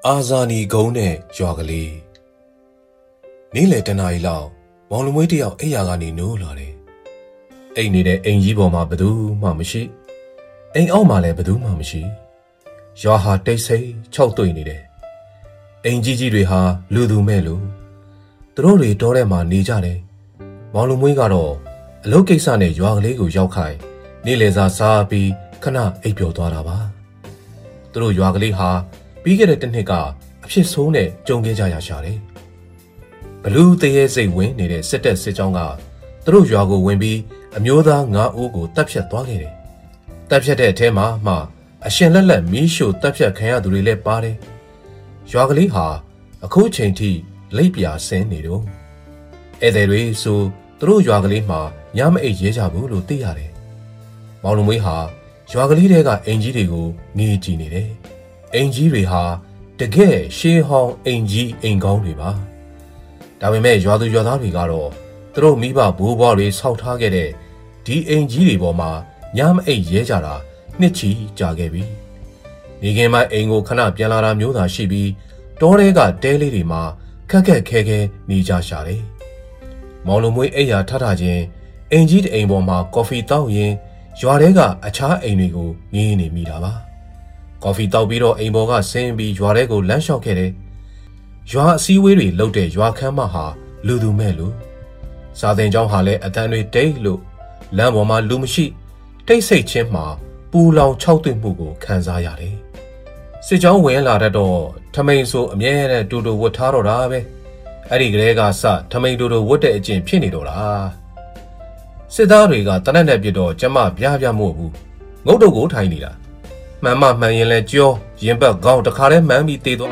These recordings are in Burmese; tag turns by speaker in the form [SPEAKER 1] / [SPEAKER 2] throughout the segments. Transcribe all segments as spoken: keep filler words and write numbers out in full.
[SPEAKER 1] အာဇာနည်ကုန်းနဲ့ရွာကလေးနေ့လယ်တနာရီလောက်မောင်လူမွေးတယောက်အိမ်ယာကနေနိုးလာတယ်။အိမ်နေတဲ့အိမ်ကြီးပေါ်မှာဘယ်သူမှမရှိ။အိမ်အောက်မှာလည်းဘယ်သူမှမရှိ။ရွာဟာတိတ်ဆိတ်ခြောက်သွေ့နေတယ်။အိမ်ကြီးကြီးတွေဟာလူသူမဲ့လို့သူတို့တွေတောထဲမှာနေကြတယ်။မောင်လူမွေးကတော့အလုပ်ကိစ္စနဲ့ရွာကလေးကိုရောက်ခိုင်းနေ့လယ်စာစားပြီးခဏအိပ်ပျော်သွားတာပါ။သူတို့ရွာကလေးဟာပြီးခဲ့တဲ့တစ်နှစ်ကအဖြစ်ဆိုးနဲ့ကြုံခဲ့ကြရရှာတယ်။ဘလူးတရေစိတ်ဝင်နေတဲ့စစ်တပ်စစ်ကြောင်းကသူတို့ရွာကိုဝင်ပြီးအမျိုးသားငါးဦးကိုတပ်ဖြတ်သွားခဲ့တယ်။တပ်ဖြတ်တဲ့အထဲမှာမှအရှင်လက်လက်မီးရှို့တပ်ဖြတ်ခံရသူတွေလည်းပါတယ်။ရွာကလေးဟာအခုချိန်ထိလိပ်ပြာဆင်းနေတော့ဧည့်သည်တွေဆိုသူတို့ရွာကလေးမှာညမအိပ်ရဲကြဘူးလို့သိရတယ်။မောင်လူမွေးဟာရွာကလေးတွေကအိမ်ကြီးတွေကိုငေးကြည့်နေတယ်။အိမ်ကြီးတွေဟာတကယ်ရှေးဟောင်းအိမ်ကြီးအိမ်ကောင်းတွေပါဒါပေမဲ့ရွာသူရွာသားတွေကတော့သူတို့မိဘဘိုးဘွားတွေဆောက်ထားခဲ့တဲ့ဒီအိမ်ကြီးတွေပေါ်မှာညမအိပ်ရဲကြတာနှစ်ချီကြာခဲ့ပြီနေခင်မှာအိမ်ကိုခဏပြန်လာတာမျိုးသာရှိပြီးတောထဲကတဲလေးတွေမှာခက်ခက်ခဲခဲနေကြရှာတယ်မောင်လူမွေးအိမ်ယာထထချင်းအိမ်ကြီးတအိမ်ပေါ်မှာကော်ဖီတောက်ရင်ရွာထဲကအခြားအိမ်တွေကိုငေးနေမိတာပါကော်ဖီတောက်ပြီးတော့အိမ်ပေါ်ကဆင်းပြီးရွာထဲကိုလမ်းလျှောက်ခဲ့တယ်။ရွာအစည်းအဝေးတွေလုပ်တဲ့ရွာခန်းမဟာလူသူမဲ့လို့စာသင်ကျောင်းဟာလည်းအတန်းတွေတိတ်လို့လမ်းပေါ်မှာလူမရှိတိတ်ဆိတ်ချင်းမှာပူလောင်ခြောက်သွေ့မှုကိုခံစားရတယ်။စစ်ကြောင်းဝင်လာတော့ထမိန်ဆိုအမြဲတမ်းတူတူဝတ်ထားတော့တာပဲ။အဲ့ဒီကလေးကစထမိန်တူတူဝတ်တဲ့အကျင့်ဖြစ်နေတော့တာ။စစ်သားတွေကတနက်နဲ့ပြတော့ကျမပြားပြားမို့ဘူး။ငုတ်တုတ်ကိုထိုင်နေတာ။မှန်မှမှန်ရင်လဲကြောရင်ဘက်ကောင်းတခါတည်းမှန်ပြီးတေးသွား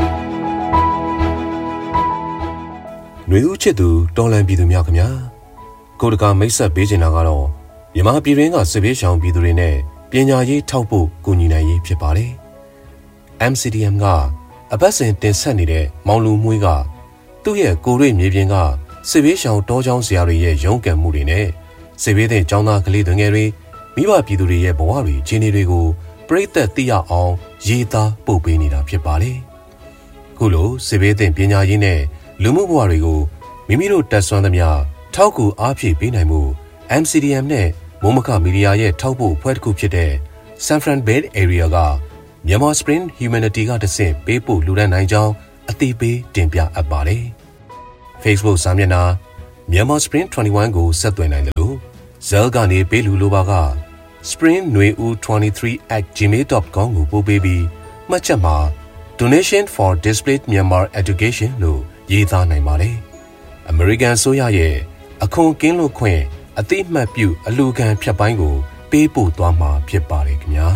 [SPEAKER 1] ຫນွေဦးချစ်သူတော်လန်ပြည်သူများခင်ဗျာကိုတကာမိတ်ဆက်ပေးချင်တာကတော့မြန်မာပြည်တွင်းကစစ်ဘေးရှောင်ပြည်သူတွေနဲ့ပညာရေးထောက်ဖို့ကူညီနိုင်ရေးဖြစ်ပါတယ် M C D M ကအပတ်စဉ်တင်ဆက်နေတဲ့မောင်လူမွေးကသူ့ရဲ့ကိုရွေမြေပြင်ကစစ်ဘေးရှောင်တောချောင်းဆရာတွေရဲ့ရုန်းကန်မှုတွေနဲ့စစ်ဘေးသင့်ကျောင်းသားကလေးတွေငယ်တွေမိဘပြည်သူတွေရဲ့ဘဝတွေခြေနေတွေကိုပရိသတ်သိရအောင်ရေးသားပို့ပေးနေတာဖြစ်ပါတယ်။ခုလိုစစ်ဘေးသင့်ပညာရေးနဲ့လူမှုဘဝတွေကိုမိမိတို့တက်ဆွမ်းသမျှထောက်ကူအားဖြည့်ပေးနိုင်မှု M C D M နဲ့မိုးမခမီဒီယာရဲ့ထောက်ပို့အဖွဲ့တစ်ခုဖြစ်တဲ့ San Fran Bay Area ကမြန်မာ Spring Humanity ကတဆင့်ပေးပို့လူဒန်းနိုင်ကြောင်းအသိပေးတင်ပြအပ်ပါတယ်။ Facebook စာမျက်နှာမြန်မာ Spring ၂၁ကိုဆက်သွယ်နိုင်တယ်လို့ Zell ကနေပေးလူလိုပါကspring nweuu twenty-three at gmail dot com ကိုပို့ပေးပြီးမှတ်ချက်မှာ donation for displaced Myanmar education လို့ရေးသားနိုင်ပါတယ်။ American ဆိုရရဲ့အခွန်ကင်းလွတ်ခွင့်အသိမှတ်ပြုအလူခံဖြတ်ပိုင်းကိုပေးပို့သွားမှာဖြစ်ပါတယ်ခင်ဗျာ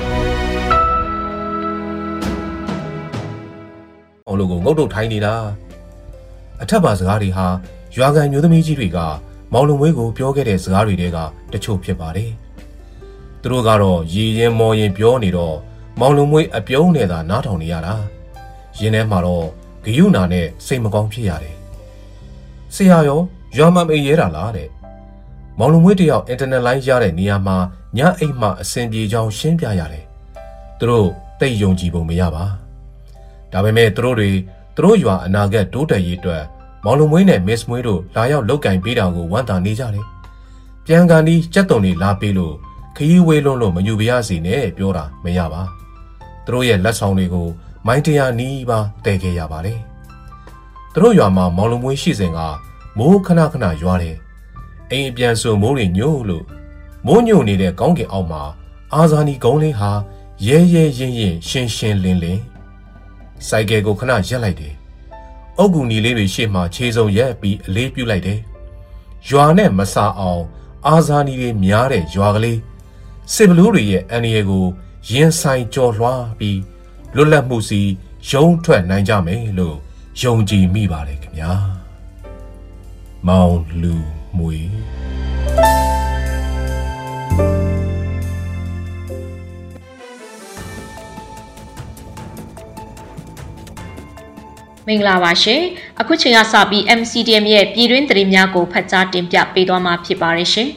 [SPEAKER 1] ။အောင်လို့ကိုငုတ်တုတ်ထိုင်းနေတာအထက်ပါစကားတွေဟာရွာကန်မျိုးသမီးကြီးတွေကမောင်လုံမွေးကိုပြောခဲ့တဲ့စကားတွေတဲကတချို့ဖြစ်ပါတယ်။သူတို့ကတော့ရည်ရင်မော်ရင်ပြောနေတော့မောင်လုံမွေးအပြုံးနဲ့သာနားထောင်နေရတာရင်းထဲမှာတော့ဂယုဏနဲ့စိတ်မကောင်းဖြစ်ရတယ်ဆရာရောရွာမအိမ်ရဲတာလားတဲ့မောင်လုံမွေးတယောက်အင်တာနက်လိုင်းရတဲ့နေရာမှာညအိမ်မှအဆင်ပြေကြောင်းရှင်းပြရတယ်သူတို့တိတ်ယုံကြည်ပုံမရပါဒါပေမဲ့သူတို့တွေသူတို့ရွာအနာဂတ်တိုးတက်ရေးအတွက်မောင်လုံမွေးနဲ့မစ်မွေးတို့လာရောက်လောက်ကင်ပေးတာကိုဝမ်းသာနေကြတယ်ပြန်ကန်ဒီစက်တုံတွေလာပေးလို့ခရီးဝေးလွန်းလို့မညူပြရစီနဲ့ပြောတာမရပါသူတို့ရဲ့လက်ဆောင်တွေကိုမိုင်းတရာနီးပါတည်ခဲ့ရပါတယ်သူတို့ရွာမှာမောင်လုံမွေးရှိစဉ်ကမိုးခဏခဏရွာတယ်အိမ်အပြန်ဆိုမိုးတွေညို့လို့မိုးညို့နေတဲ့ကောင်းကင်အောက်မှာအာဇာနည်ကုန်းလေးဟာရဲရဲရင်ရင်ရှင်းရှင်းလင်းလင်းစိုက်ကယ်ကိုခဏရက်လိုက်တယ်အုတ်ကူနီလေးတွေရှေ့မှာခြေစုံရက်ပြီးအလေးပြုတ်လိုက်တယ်ရွာနဲ့မစာအောင်အာဇာနည်တွေများတဲ့ရွာကလေးစစ်ဘလူးတွေရဲ့အန္တရာယ်ကိုရင်ဆိုင်ကြော်လွှားပြီးလွတ်လပ်မှုစီရုံးထွက်နိုင်ကြမယ်လို့ယုံကြည်မိပါတယ်ခင်ဗျာမောင်လူမွေ
[SPEAKER 2] မင်္ဂလာပါရှင်အခုချိန်ကစပြီး M C D M ရဲ့ပြည်တွင်းသတင်းများကိုဖတ်ကြားတင်ပြပေးသွားမှာဖြစ်ပါတယ်ရှင်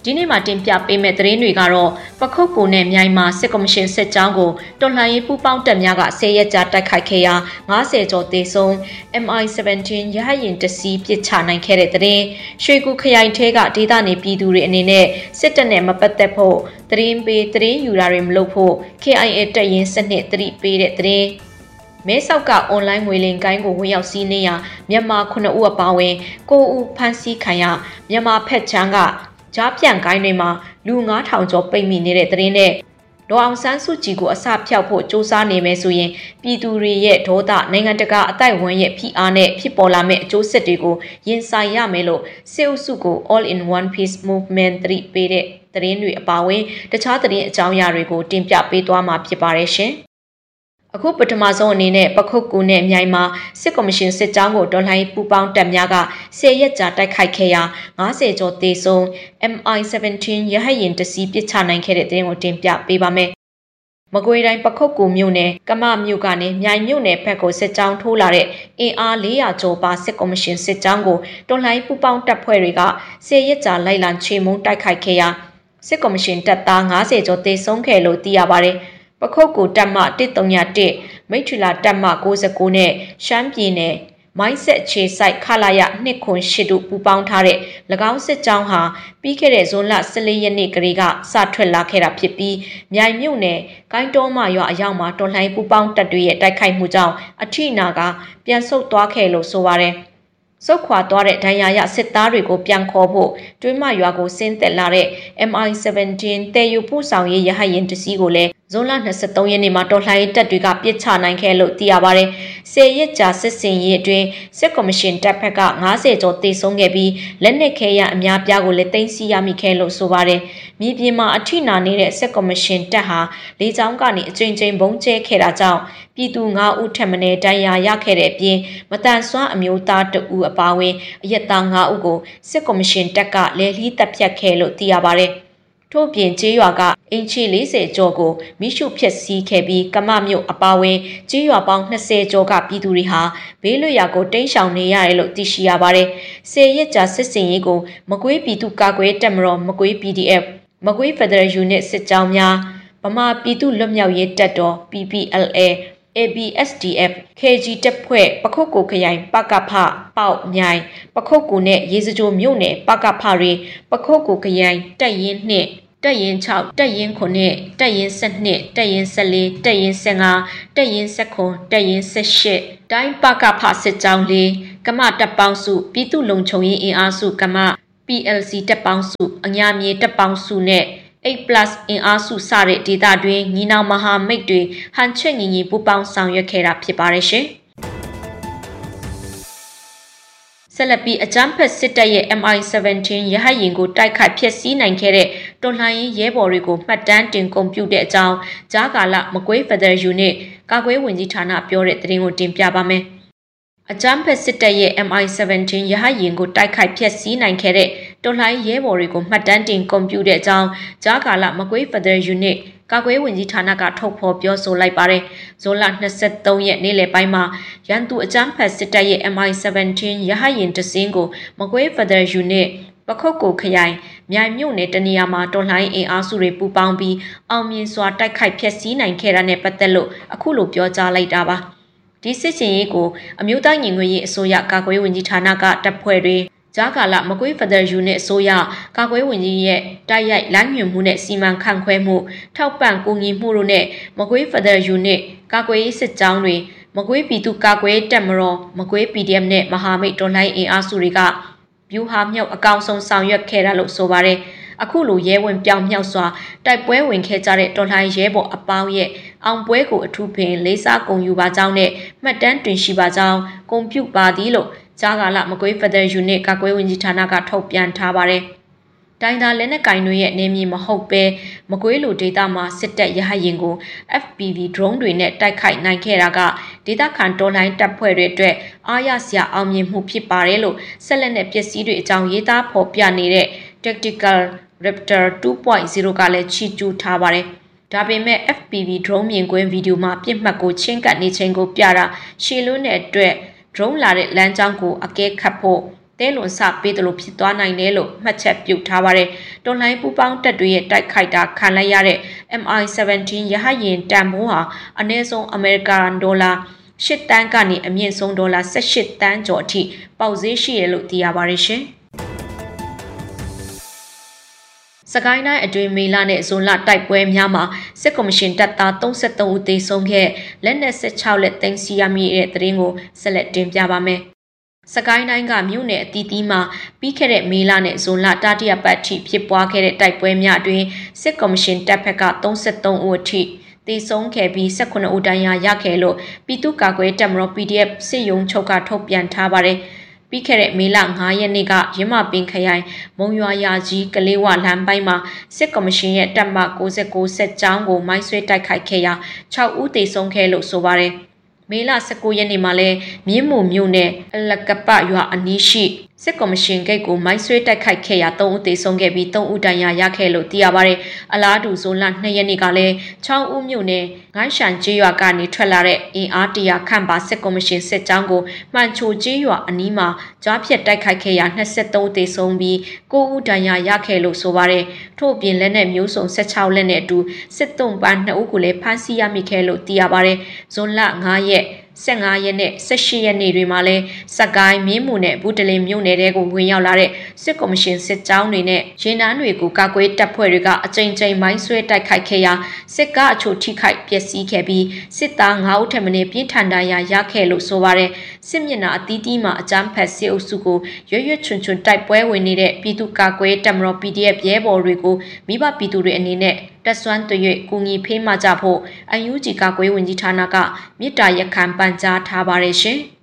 [SPEAKER 2] ဒီနေ့မှာတင်ပြပေးမယ့်သတင်းတွေကတော့ပခုတ်ကူနဲ့မြိုင်မာစစ်ကော်မရှင်စစ်ကြောင်းကိုတော်လှန်ရေးပူးပေါင်းတပ်များကဆယ်ရက်ကြာတိုက်ခိုက်ခဲ့ရာငါးဆယ်ကျော်သေဆုံး M I ဆဗန်တင်း ရဟတ်ယာဉ်တစ်စီးပစ်ချနိုင်ခဲ့တဲ့သတင်းရွှေကူခရိုင်ထဲကဒေသနေပြည်သူတွေအနေနဲ့စစ်တပ်နဲ့မပတ်သက်ဖို့သတင်းပေးသတင်းယူတာတွေမလုပ်ဖို့ K I A တပ်ရင်းစနစ်သတိပေးတဲ့သတင်းမဲဆောက်ကအွန်လိုင်းငွေလိမ်ကိုင်းကိုဝင်ရောက်စီးနင်းရာမြန်မာခုနှစ်ဦးအပါအဝင်ကိုးဦးဖမ်းဆီးခံရမြန်မာဖက်ချမ်းကကြားပြန်ကိုင်းတွေမှာလူငါးထောင်ကျော်ပိတ်မိနေတဲ့သတင်းနဲ့ဒေါ်အောင်ဆန်းစုကြည်ကိုအစဖျောက်ဖို့စ조사နေမယ်ဆိုရင်ပြည်သူတွေရဲ့ဒေါသနိုင်ငံတကာအတိုက်ဝန်းရဲ့ဖိအားနဲ့ဖြစ်ပေါ်လာမယ့်အကျိုးဆက်တွေကိုရင်ဆိုင်ရမယ်လို့စစ်အုပ်စုကို All in One Peace Movement သတိပေးတဲ့သတင်းတွေအပါအဝင်တခြားသတင်းအကြောင်းအရာတွေကိုတင်ပြပေးသွားမှာဖြစ်ပါတယ်ရှင်အခုပထမဆုံးအနေနဲ့ပခုတ်ကူနဲ့မြိုင်မာစစ်ကော်မရှင်စစ်ကြောင်းကိုတော်လှန်ရေးပူးပေါင်းတပ်များကဆယ်ရက်ကြာတိုက်ခိုက်ခဲ့ရာငါးဆယ်ကျော်သေဆုံး M I ဆဗန်တင်း ရဟတ်ယာဉ်တစ်စီးပစ်ချနိုင်ခဲ့တဲ့တဲ့ရင်ကိုတင်ပြပေးပါမယ်။မကွေးတိုင်းပခုတ်ကူမြို့နယ်ကမမြို့ကနေမြိုင်မြို့နယ်ဘက်ကိုစစ်ကြောင်းထိုးလာတဲ့အင်အားလေးရာကျော်ပါစစ်ကော်မရှင်စစ်ကြောင်းကိုတော်လှန်ရေးပူးပေါင်းတပ်ဖွဲ့တွေကဆယ်ရက်ကြာလိုက်လံချေမှုန်းတိုက်ခိုက်ခဲ့ရာစစ်ကော်မရှင်တပ်သားငါးဆယ်ကျော်သေဆုံးခဲ့လို့သိရပါတယ်။ပခုတ်ကူတပ်မတစ်သုံးတစ်မိထ္ထီလာတပ်မကိုးဆယ်ကိုနဲ့ရှမ်းပြည်နယ်မိုင်းဆက်ခြေဆိုင်ခလာရနှစ်ခွန်ရှစ်တို့ပူးပေါင်းထားတဲ့၎င်းစစ်ကြောင်းဟာပြီးခဲ့တဲ့ဇွန်လဆယ်လေးရက်နေ့ကလေးကစထွက်လာခဲ့တာဖြစ်ပြီးမြိုင်မြို့နယ်ကိုင်းတော်မရွာအရောက်မှာတော်လှန်ရေးပူးပေါင်းတပ်တွေရဲ့တိုက်ခိုက်မှုကြောင့်အထိနာကပြန်ဆုတ်သွားခဲ့လို့ဆိုပါတယ်စုတ်ခွာသွားတဲ့ဒဏ်ရာရစစ်သားတွေကိုပြန်ခေါ်ဖို့တွင်းမရွာကိုဆင်းသက်လာတဲ့ M I ဆဗန်တင်းတဲယူပို့ဆောင်ရေးရဟတ်ယာဉ်တစ်စီးကိုလည်းဇွန်လနှစ်ဆယ်သုံးရက်နေ့မှာတော်လှန်ရေးတပ်တွေကပစ်ချနိုင်ခဲ့လို့သိရပါတယ်။ဆယ်ရက်ကြာစစ်စင်ရေးအတွင်းစစ်ကော်မရှင်တပ်ဖက်ကငါးဆယ်ကျော်သေဆုံးခဲ့ပြီးလက်နက်ခဲယမ်းအများပြားကိုလည်းသိမ်းဆည်းရမိခဲ့လို့ဆိုပါတယ်။မြေပြင်မှာအထိနာနေတဲ့စစ်ကော်မရှင်တပ်ဟာလေကြောင်းကနေအကြိမ်ကြိမ်ဘုံကျဲခဲ့တာကြောင့်ပြည်သူငါးဦးထပ်မံဒဏ်ရာရခဲ့တဲ့အပြင်မတန်ဆွမ်းအမျိုးသားတဦးအပါအဝင်အရက်သားငါးဦးကိုစစ်ကော်မရှင်တပ်ကလဲလှီးတပ်ဖြတ်ခဲ့လို့သိရပါတယ်။ထို့ပြင်ကျေးရွာကအင်ချီလေးဆယ်ကျော်ကိုမိရှုဖျက်ဆီးခဲ့ပြီးကမမြို့အပါဝင်ကျေးရွာပေါင်းနှစ်ဆယ်ကျော်ကပြည်သူတွေဟာဘေးလွတ်ရာကိုတိမ်းရှောင်နေရတယ်လို့သိရှိရပါတယ်။ဆယ်ရက်ကြာစစ်စင်ရေးကိုမကွေးပြည်သူ့ကာကွယ်တပ်မတော်မကွေး P D F မကွေး Federal Unit စစ်ကြောင်းများဗမာပြည်သူ့လွတ်မြောက်ရေးတပ်တော် P P L A A B S D F K G တပ်ဖွဲ့ပခုတ်ကူခရိုင်ပကဖပေါက်မြိုင်ပခုတ်ကူနဲ့ရေစကြိုမြို့နယ်ပကဖတွေပခုတ်ကူခရိုင်တပ်ရင်းနှစ်တပ်ရင်း၆တပ်ရင်းခုနှစ်တပ်ရင်း၁၂တပ်ရင်း၁၄တပ်ရင်း၁၅တပ်ရင်း၁၇တပ်ရင်း၁၈တိုင်းပကဖစစ်ကြောင်းလေးကမတပ်ပေါင်းစုပြည်သူ့လုံခြုံရေးအင်အားစုကမ P L C တပ်ပေါင်းစုအညာမြေတပ်ပေါင်းစုနဲ့eight plus အင်အားစုစတဲ့ဒေသတွင်ညီနောင်မဟာမိတ်တွေဟန်ချက်ညီညီပူးပေါင်းဆောင်ရွက်ခဲ့တာဖြစ်ပါတယ်ရှင်။ဆက်လက်ပြီးအကြမ်းဖက်စစ်တပ်ရဲ့ M I ဆဗန်တင်း ရဟတ်ယာဉ်ကိုတိုက်ခိုက်ဖျက်ဆီးနိုင်ခဲ့တဲ့တော်လှန်ရေးရဲဘော်တွေကိုမှတ်တမ်းတင်ကွန်ပျူတာအကြောင်းကြားကာလမကွေး Federal Unit ကာကွယ်ဝင်ကြီးဌာနပြောတဲ့သတင်းကိုတင်ပြပါမယ်။အကြမ်းဖက်စစ်တပ်ရဲ့ M I ဆဗန်တင်း ရဟတ်ယာဉ်ကိုတိုက်ခိုက်ဖျက်ဆီးနိုင်ခဲ့တဲ့တော်လှန်ရေးရဲဘော်တွေကိုမှတ်တမ်းတင်ကွန်ပျူတာအကြောင်းကြားကာလမကွေး Federal Unit ကာကွယ်ဝင်ကြီးဌာနကထုတ်ဖော်ပြောဆိုလိုက်ပါတယ်။ဇွန်လနှစ်ဆယ်သုံးရက်နေ့လယ်ပိုင်းမှာရန်သူအကြမ်းဖက်စစ်တပ်ရဲ့ M I ဆဗန်တင်း ရဟတ်ယာဉ်တစ်စင်းကိုမကွေး Federal Unit ပခုတ်ကူခရိုင်မြိုင်မြို့နယ်တနေရာမှာတော်လှန်ရေးအင်အားစုတွေပူးပေါင်းပြီးအောင်မြင်စွာတိုက်ခိုက်ဖျက်ဆီးနိုင်ခဲ့တာနဲ့ပတ်သက်လို့အခုလိုပြောကြားလိုက်တာပါ။ဒီစစ်စင်ရေးကိုအမျိုးသားညီညွတ်ရေးအစိုးရကာကွယ်ဝင်ကြီးဌာနကတပ်ဖွဲ့တွေကြားကာလမကွေး Federal Unit အစိုးရကာကွယ်ဝင်ကြီးရဲ့တိုက်ရိုက်လမ်းညွှန်မှုနဲ့စီမံခန့်ခွဲမှုထောက်ပံ့ကူညီမှုတို့နဲ့မကွေး Federal Unit ကာကွယ်ရေးစစ်ကြောင်းတွေမကွေးပြည်သူ့ကာကွယ်တပ်မတော်မကွေး P D F နဲ့မဟာမိတ်တော်လှန်ရေးအင်အားစုတွေကဗျူဟာမြောက်အကောင်ဆုံးဆောင်ရွက်ခဲ့တာလို့ဆိုပါတယ်။အခုလိုရဲဝင်ပြောင်မြောက်စွာတိုက်ပွဲဝင်ခဲ့ကြတဲ့တော်လှန်ရဲဘော်အပေါင်းရဲ့အောင်ပွဲကိုအထူးပင်လေးစားဂုဏ်ယူပါကြောင်းနဲ့မှတ်တမ်းတင်ရှိပါကြောင်းဂုဏ်ပြုပါသည်လို့ကြားကာလမကွေး Federal Unit ကာကွယ်ဝင်ကြီးဌာနကထုတ်ပြန်ထားပါတယ်။တိုင်းသားလက်နက်ကင်တွေရဲ့နေမြေမဟုတ်ပဲမကွေးလူဒေသမှာစစ်တပ်ရဟတ်ယာဉ်ကို F P V drone တွေနဲ့တိုက်ခိုက်နိုင်ခဲ့တာကဒေသခံတော်လှန်တပ်ဖွဲ့တွေအတွက်အားရစရာအောင်မြင်မှုဖြစ်ပါတယ်လို့ဆက်လက်နဲ့ပစ္စည်းတွေအကြောင်းရေးသားဖော်ပြနေတဲ့ Tactical Raptor two point oh ကလည်းချီကျူးထားပါတယ်။ဒါပေမဲ့ F P V drone မြင်ကွင်းဗီဒီယိုမှာပြစ်မှတ်ကိုချင်းကပ်နေချိန်ကိုပြတာရှေလွန်းတဲ့အတွက် drone လာတဲ့လမ်းကြောင်းကိုအကဲခတ်ဖို့တဲလွန်စပေးတယ်လို့ဖြစ်သွားနိုင်တယ်လို့မှတ်ချက်ပြုထားပါတယ်။တော်လှန်ရေးပူးပေါင်းတပ်တွေရဲ့တိုက်ခိုက်တာခံလိုက်ရတဲ့ M I ဆဗန်တီး ရဟတ်ယာဉ်တန်ဖိုးဟာအနည်းဆုံးအမေရိကန်ဒေါ်လာရှစ်တန်းကနေအမြင့်ဆုံးဒေါ်လာဆယ့်ရှစ်တန်းကျော်အထိပေါက်ဈေးရှိရလို့သိရပါတယ်ရှင်။စကိုင်းတိုင်းအတွင်းမေလနဲ့ဇွန်လတိုက်ပွဲများမှာစစ်ကော်မရှင်တပ်သားသုံးဆယ့်သုံးဦးသေဆုံးခဲ့လက်နက်ဆယ့်ခြောက်လက်သိမ်းဆည်းရမိတဲ့သတင်းကိုဆက်လက်တင်ပြပါမယ်။စကိုင်းတိုင်းကမြို့နယ်အသီးသီးမှာပြီးခဲ့တဲ့မေလနဲ့ဇွန်လတတိယပတ်ထိဖြစ်ပွားခဲ့တဲ့တိုက်ပွဲများအတွင်းစစ်ကော်မရှင်တပ်ဖက်ကသုံးဆယ့်သုံးဦးအထိသေဆုံးခဲ့ပြီး၁၈ဦးတန်းရာရခဲ့လို့ပြည်သူ့ကာကွယ်တပ်မတော် P D F စစ်ရုံးချုပ်ကထုတ်ပြန်ထားပါတယ်။ပြီးခဲ့တဲ့မေလငါးရက်နေ့ကရမပင်ခရိုင်မုံရွာရာကြီးကလေးဝလမ်းပိုင်းမှာစစ်ကော်မရှင်ရဲ့တပ်မကိုးဆယ့်ကိုးစစ်ကြောင်းကိုမိုင်းဆွဲတိုက်ခိုက်ခဲ့ရာ၆ဦးသေဆုံးခဲ့လို့ဆိုပါတယ်။မေလ၁၉ရက်နေ့မှာလည်းမြင်းမူမြို့နယ်အလကပရွာအနီးရှိစစ်ကော်မရှင်ဂိတ်ကိုမိုင်းဆွဲတိုက်ခိုက်ခဲ့ရာ၃ဦးသေဆုံးခဲ့ပြီး၃ဦးဒဏ်ရာရခဲ့လို့သိရပါတယ်။အလားတူဇွန်လ၂ရက်နေ့ကလည်းချောင်းဦးမြို့နယ်ငိုင်းရှန်ကျေးရွာကနေထွက်လာတဲ့အင်အားတရာခန့်ပါစစ်ကော်မရှင်စစ်ကြောင်းကိုမှန်ချိုကျေးရွာအနီးမှာကြားဖြတ်တိုက်ခိုက်ခဲ့ရာ၂၃ဦးသေဆုံးပြီး၉ဦးဒဏ်ရာရခဲ့လို့ဆိုပါတယ်။ထို့ပြင်လက်နက်မျိုးစုံ၁၆လက်နဲ့အတူစစ်တုံးပန်း၂ဦးကိုလည်းဖမ်းဆီးရမိခဲ့လို့သိရပါတယ်။ဇွန်လ၅ရက်၁၅ရက်နဲ့၁၈ရက်နေ့တွေမှာလည်းစကိုင်းမြင်းမူနဲ့ဘူးတလင်မြို့နယ်တွေကိုဝင်ရောက်လာတဲ့စစ်ကော်မရှင်စစ်ကြောင်းတွေနဲ့ရင်းနှန်းတွေကိုကာကွယ်တပ်ဖွဲ့တွေကအကြိမ်ကြိမ်မိုင်းဆွဲတိုက်ခိုက်ခဲ့ရာစစ်ကားအချို့ထိခိုက်ပျက်စီးခဲ့ပြီးစစ်သား၅ဦးထက်မနည်းပြင်းထန်ဒဏ်ရာရခဲ့လို့ဆိုပါတယ်စစ်မျက်နှာအသီးသီးမှာအကြမ်းဖက်စစ်အုပ်စုကိုရွရွချွန်ချွန်တိုက်ပွဲဝင်နေတဲ့ပြည်သူ့ကာကွယ်တပ်မတော် P D F ရဲဘော်တွေကိုမိဘပြည်သူတွေအနေနဲ့တက်ဆွမ်းတွေ့ကူညီဖေးမှကြဖို့အယူဂျီကာကွယ်ဝင်ကြီးဌာနကမြစ်တာရခံပန်ကြားထားပါတယ်ရှင်။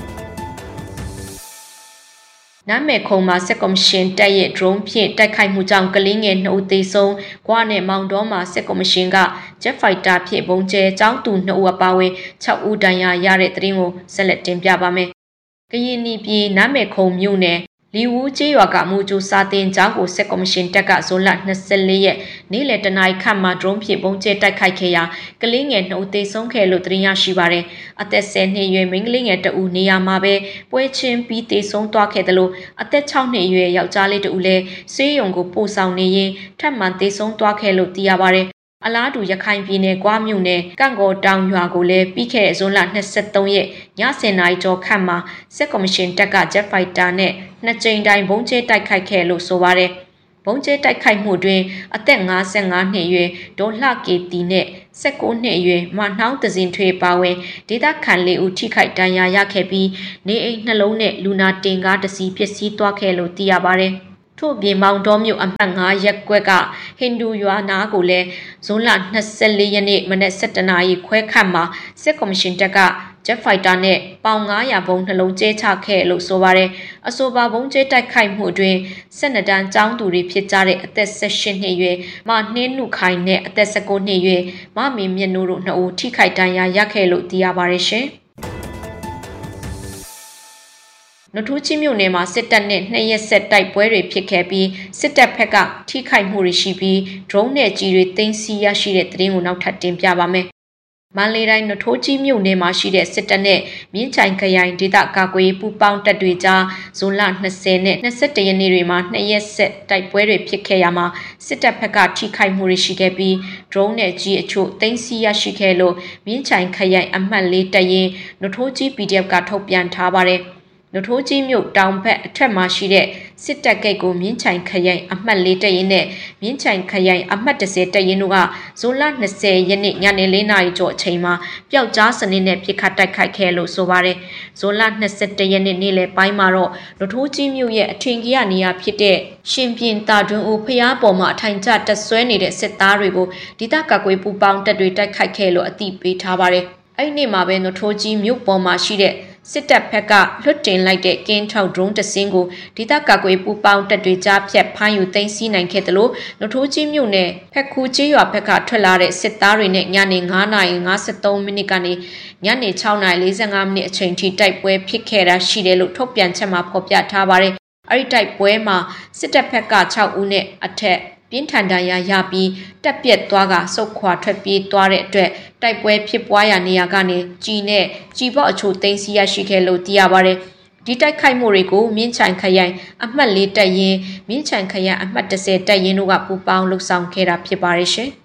[SPEAKER 2] နာမဲခုံမှာစစ်ကော်မရှင်တပ်ရဲ့ drone ဖြင့်တိုက်ခိုက်မှုကြောင့်ကလေးငယ်နှစ်ဦးသေဆုံး၊ကွာနဲ့မောင်တော်မှာစစ်ကော်မရှင်က Jet Fighter ဖြင့်ပုံကျဲចောင်းသူနှစ်ဦးအပါအဝင်၆ဦးဒဏ်ရာရတဲ့သတင်းကိုဆက်လက်တင်ပြပါမယ်။ကရင်ပြည်နာမဲခုံမြို့နယ်လီဝူးကျေးရွာကမူဂျူစာတင်ကျောင်းကိုစစ်ကော်မရှင်တပ်ကဇွန်လ၂၄ရက်နေ့လယ်တနာရီခန့်မှာ drone ဖြင့်ပုံကျဲတိုက်ခိုက်ခဲ့ရာကလေးငယ်နှစ်ဦးသေဆုံးခဲ့လို့သတင်းရရှိပါတယ်။အသက်၁၀နှစ်အရွယ်မိန်းကလေးငယ်တဦးနေရာမှာပဲပွဲချင်းပြီးသေဆုံးသွားခဲ့တယ်လို့အသက်၆နှစ်အရွယ်ယောက်ျားလေးတဦးလည်းဆေးရုံကိုပို့ဆောင်နေရင်ထပ်မံသေဆုံးသွားခဲ့လို့သိရပါတယ်။အလားတူရခိုင်ပြည်နယ်ကွာမြို့နယ်ကန့်ကော်တောင်ရွာကိုလည်းပြီးခဲ့တဲ့ဇွန်လ၂၃ရက်ည၁၀နာရီကျော်ခန့်မှာစစ်ကော်မရှင်တပ်က Jet Fighter နဲ့နှစ်ကြိမ်တိုင်းဘုံကျဲတိုက်ခိုက်ခဲ့လို့ဆိုပါတယ်။ဘုံကျဲတိုက်ခိုက်မှုတွင်အသက်၅၅နှစ်အရွယ်ဒေါ်လှကေတီနဲ့၁၉နှစ်အရွယ်မနှောင်းတစင်ထွေပါဝင်ဒေသခံလေးဦးထိခိုက်ဒဏ်ရာရခဲ့ပြီးနေအိမ်နှလုံးနဲ့လူနာတင်ကားတစ်စီးပျက်စီးသွားခဲ့လို့သိရပါတယ်။ထို့ပြင်မောင်တော်မြို့အမှတ်၅ရပ်ကွက်ကဟိန္ဒူရွာနာကိုလည်းဇွန်လ၂၄ရက်နေ့မနက်၁၁နာရီခွဲခန့်မှာစစ်ကော်မရှင်တပ်ကJet Fighter နဲ့ပေါင်၅၀၀ဘုံနှလုံးကျဲချခဲ့လို့ဆိုပါတယ်။အဆိုပါဘုံကျဲတိုက်ခိုက်မှုအတွင်း၁၂တန်းကျောင်းသူတွေဖြစ်ကြတဲ့အသက်၁၈နှစ်အရွယ်မနှင်းနုခိုင်နဲ့အသက်၁၉နှစ်အရွယ်မမင်းမြတ်နိုးတို့နှစ်ဦးထိခိုက်ဒဏ်ရာရခဲ့လို့သိရပါတယ်ရှင်။နထူးချီမြို့နယ်မှာစစ်တပ်နဲ့နှစ်ရက်ဆက်တိုက်ပွဲတွေဖြစ်ခဲ့ပြီးစစ်တပ်ဘက်ကထိခိုက်မှုတွေရှိပြီး drone နဲ့ကြီးတွေသိမ်းဆည်းရရှိတဲ့သတင်းကိုနောက်ထပ်တင်ပြပါမယ်။မန္တလေးတိုင်းနထိုးကြီးမြို့နယ်မှာရှိတဲ့စစ်တပ်နဲ့မြင်းချိုင်ခရိုင်ဒေသကာကွယ်ပူးပေါင်းတပ်တွေကြားဇွန်လ၂၀နဲ့၂၁ရက်နေ့တွေမှာနှစ်ရက်ဆက်တိုက်ပွဲတွေဖြစ်ခဲ့ရမှာစစ်တပ်ဘက်ကထိခိုက်မှုတွေရှိခဲ့ပြီး drone နဲ့ကြီးအချို့သိမ်းဆည်းရရှိခဲ့လို့မြင်းချိုင်ခရိုင်အမှတ်၄တပ်ရင်းနထိုးကြီး P D F ကထုတ်ပြန်ထားပါတယ်။နထိုးကြီးမြို့တောင်ဘက်အထက်မှာရှိတဲ့စစ်တပ်ဂိတ်ကိုမြင်းချိုင်ခရိုင်အမှတ်၄တပ်ရင်းနဲ့မြင်းချိုင်ခရိုင်အမှတ်၁၀တပ်ရင်းတို့ကဇွန်လ၂၀ရက်နေ့ညနေ၄နာရီကျော်အချိန်မှာပျောက်ကြားစနစ်နဲ့ပစ်ခတ်တိုက်ခိုက်ခဲ့လို့ဆိုပါတယ်။ဇွန်လ၂၁ရက်နေ့နေ့လယ်ပိုင်းမှာတော့နထိုးကြီးမြို့ရဲ့အထင်ကြီးနေရာဖြစ်တဲ့ရှင်ပြင်တာတွင်ဦးဖျားပေါ်မှာအထိုင်ကျတက်ဆွဲနေတဲ့စစ်သားတွေကိုဒေသကာကွယ်ပူးပေါင်းတပ်တွေတိုက်ခိုက်ခဲ့လို့အသိပေးထားပါတယ်။အဲ့ဒီနေ့မှာပဲနထိုးကြီးမြို့ပေါ်မှာရှိတဲ့စစ်တပ်ဘက်ကလွတ်တင်လိုက်တဲ့ကင်းထောက် drone တစ်စင်းကိုဒေသကာကွယ်ပူးပေါင်းတပ်တွေကြားဖြတ်ဖမ်းယူသိမ်းဆည်းနိုင်ခဲ့တယ်လို့နထိုးကြီးမြို့နယ်ဖက်ခူးကျေးရွာဘက်ကထွက်လာတဲ့စစ်သားတွေနဲ့ညနေ၅နာရီ၅၃မိနစ်ကနေညနေ၆နာရီ၄၅မိနစ်အချိန်ထိတိုက်ပွဲဖြစ်ခဲ့တာရှိတယ်လို့ထုတ်ပြန်ချက်မှာဖော်ပြထားပါတယ်။အဲ့ဒီတိုက်ပွဲမှာစစ်တပ်ဘက်က၆ဦးနဲ့အထက်ပြင်းထန်ဒဏ်ရာရပြီးတက်ပြက်သွားကစုတ်ခွာထွက်ပြေးသွားတဲ့အတွက်တိုက်ပွဲဖြစ်ပွားရာနေရာကနေကြီးနဲ့ကြီးပေါအချို့သိမ်းဆည်းရရှိခဲ့လို့သိရပါတယ်။ဒီတိုက်ခိုက်မှုတွေကိုမြင်းချိုင်ခရိုင်အမှတ်လေးတပ်ရင်းမြင်းချိုင်ခရိုင်အမှတ်တစ်ဆယ်တပ်ရင်းတို့ကပူးပေါင်းလှုပ်ဆောင်ခဲ့တာဖြစ်ပါရဲ့ရှင်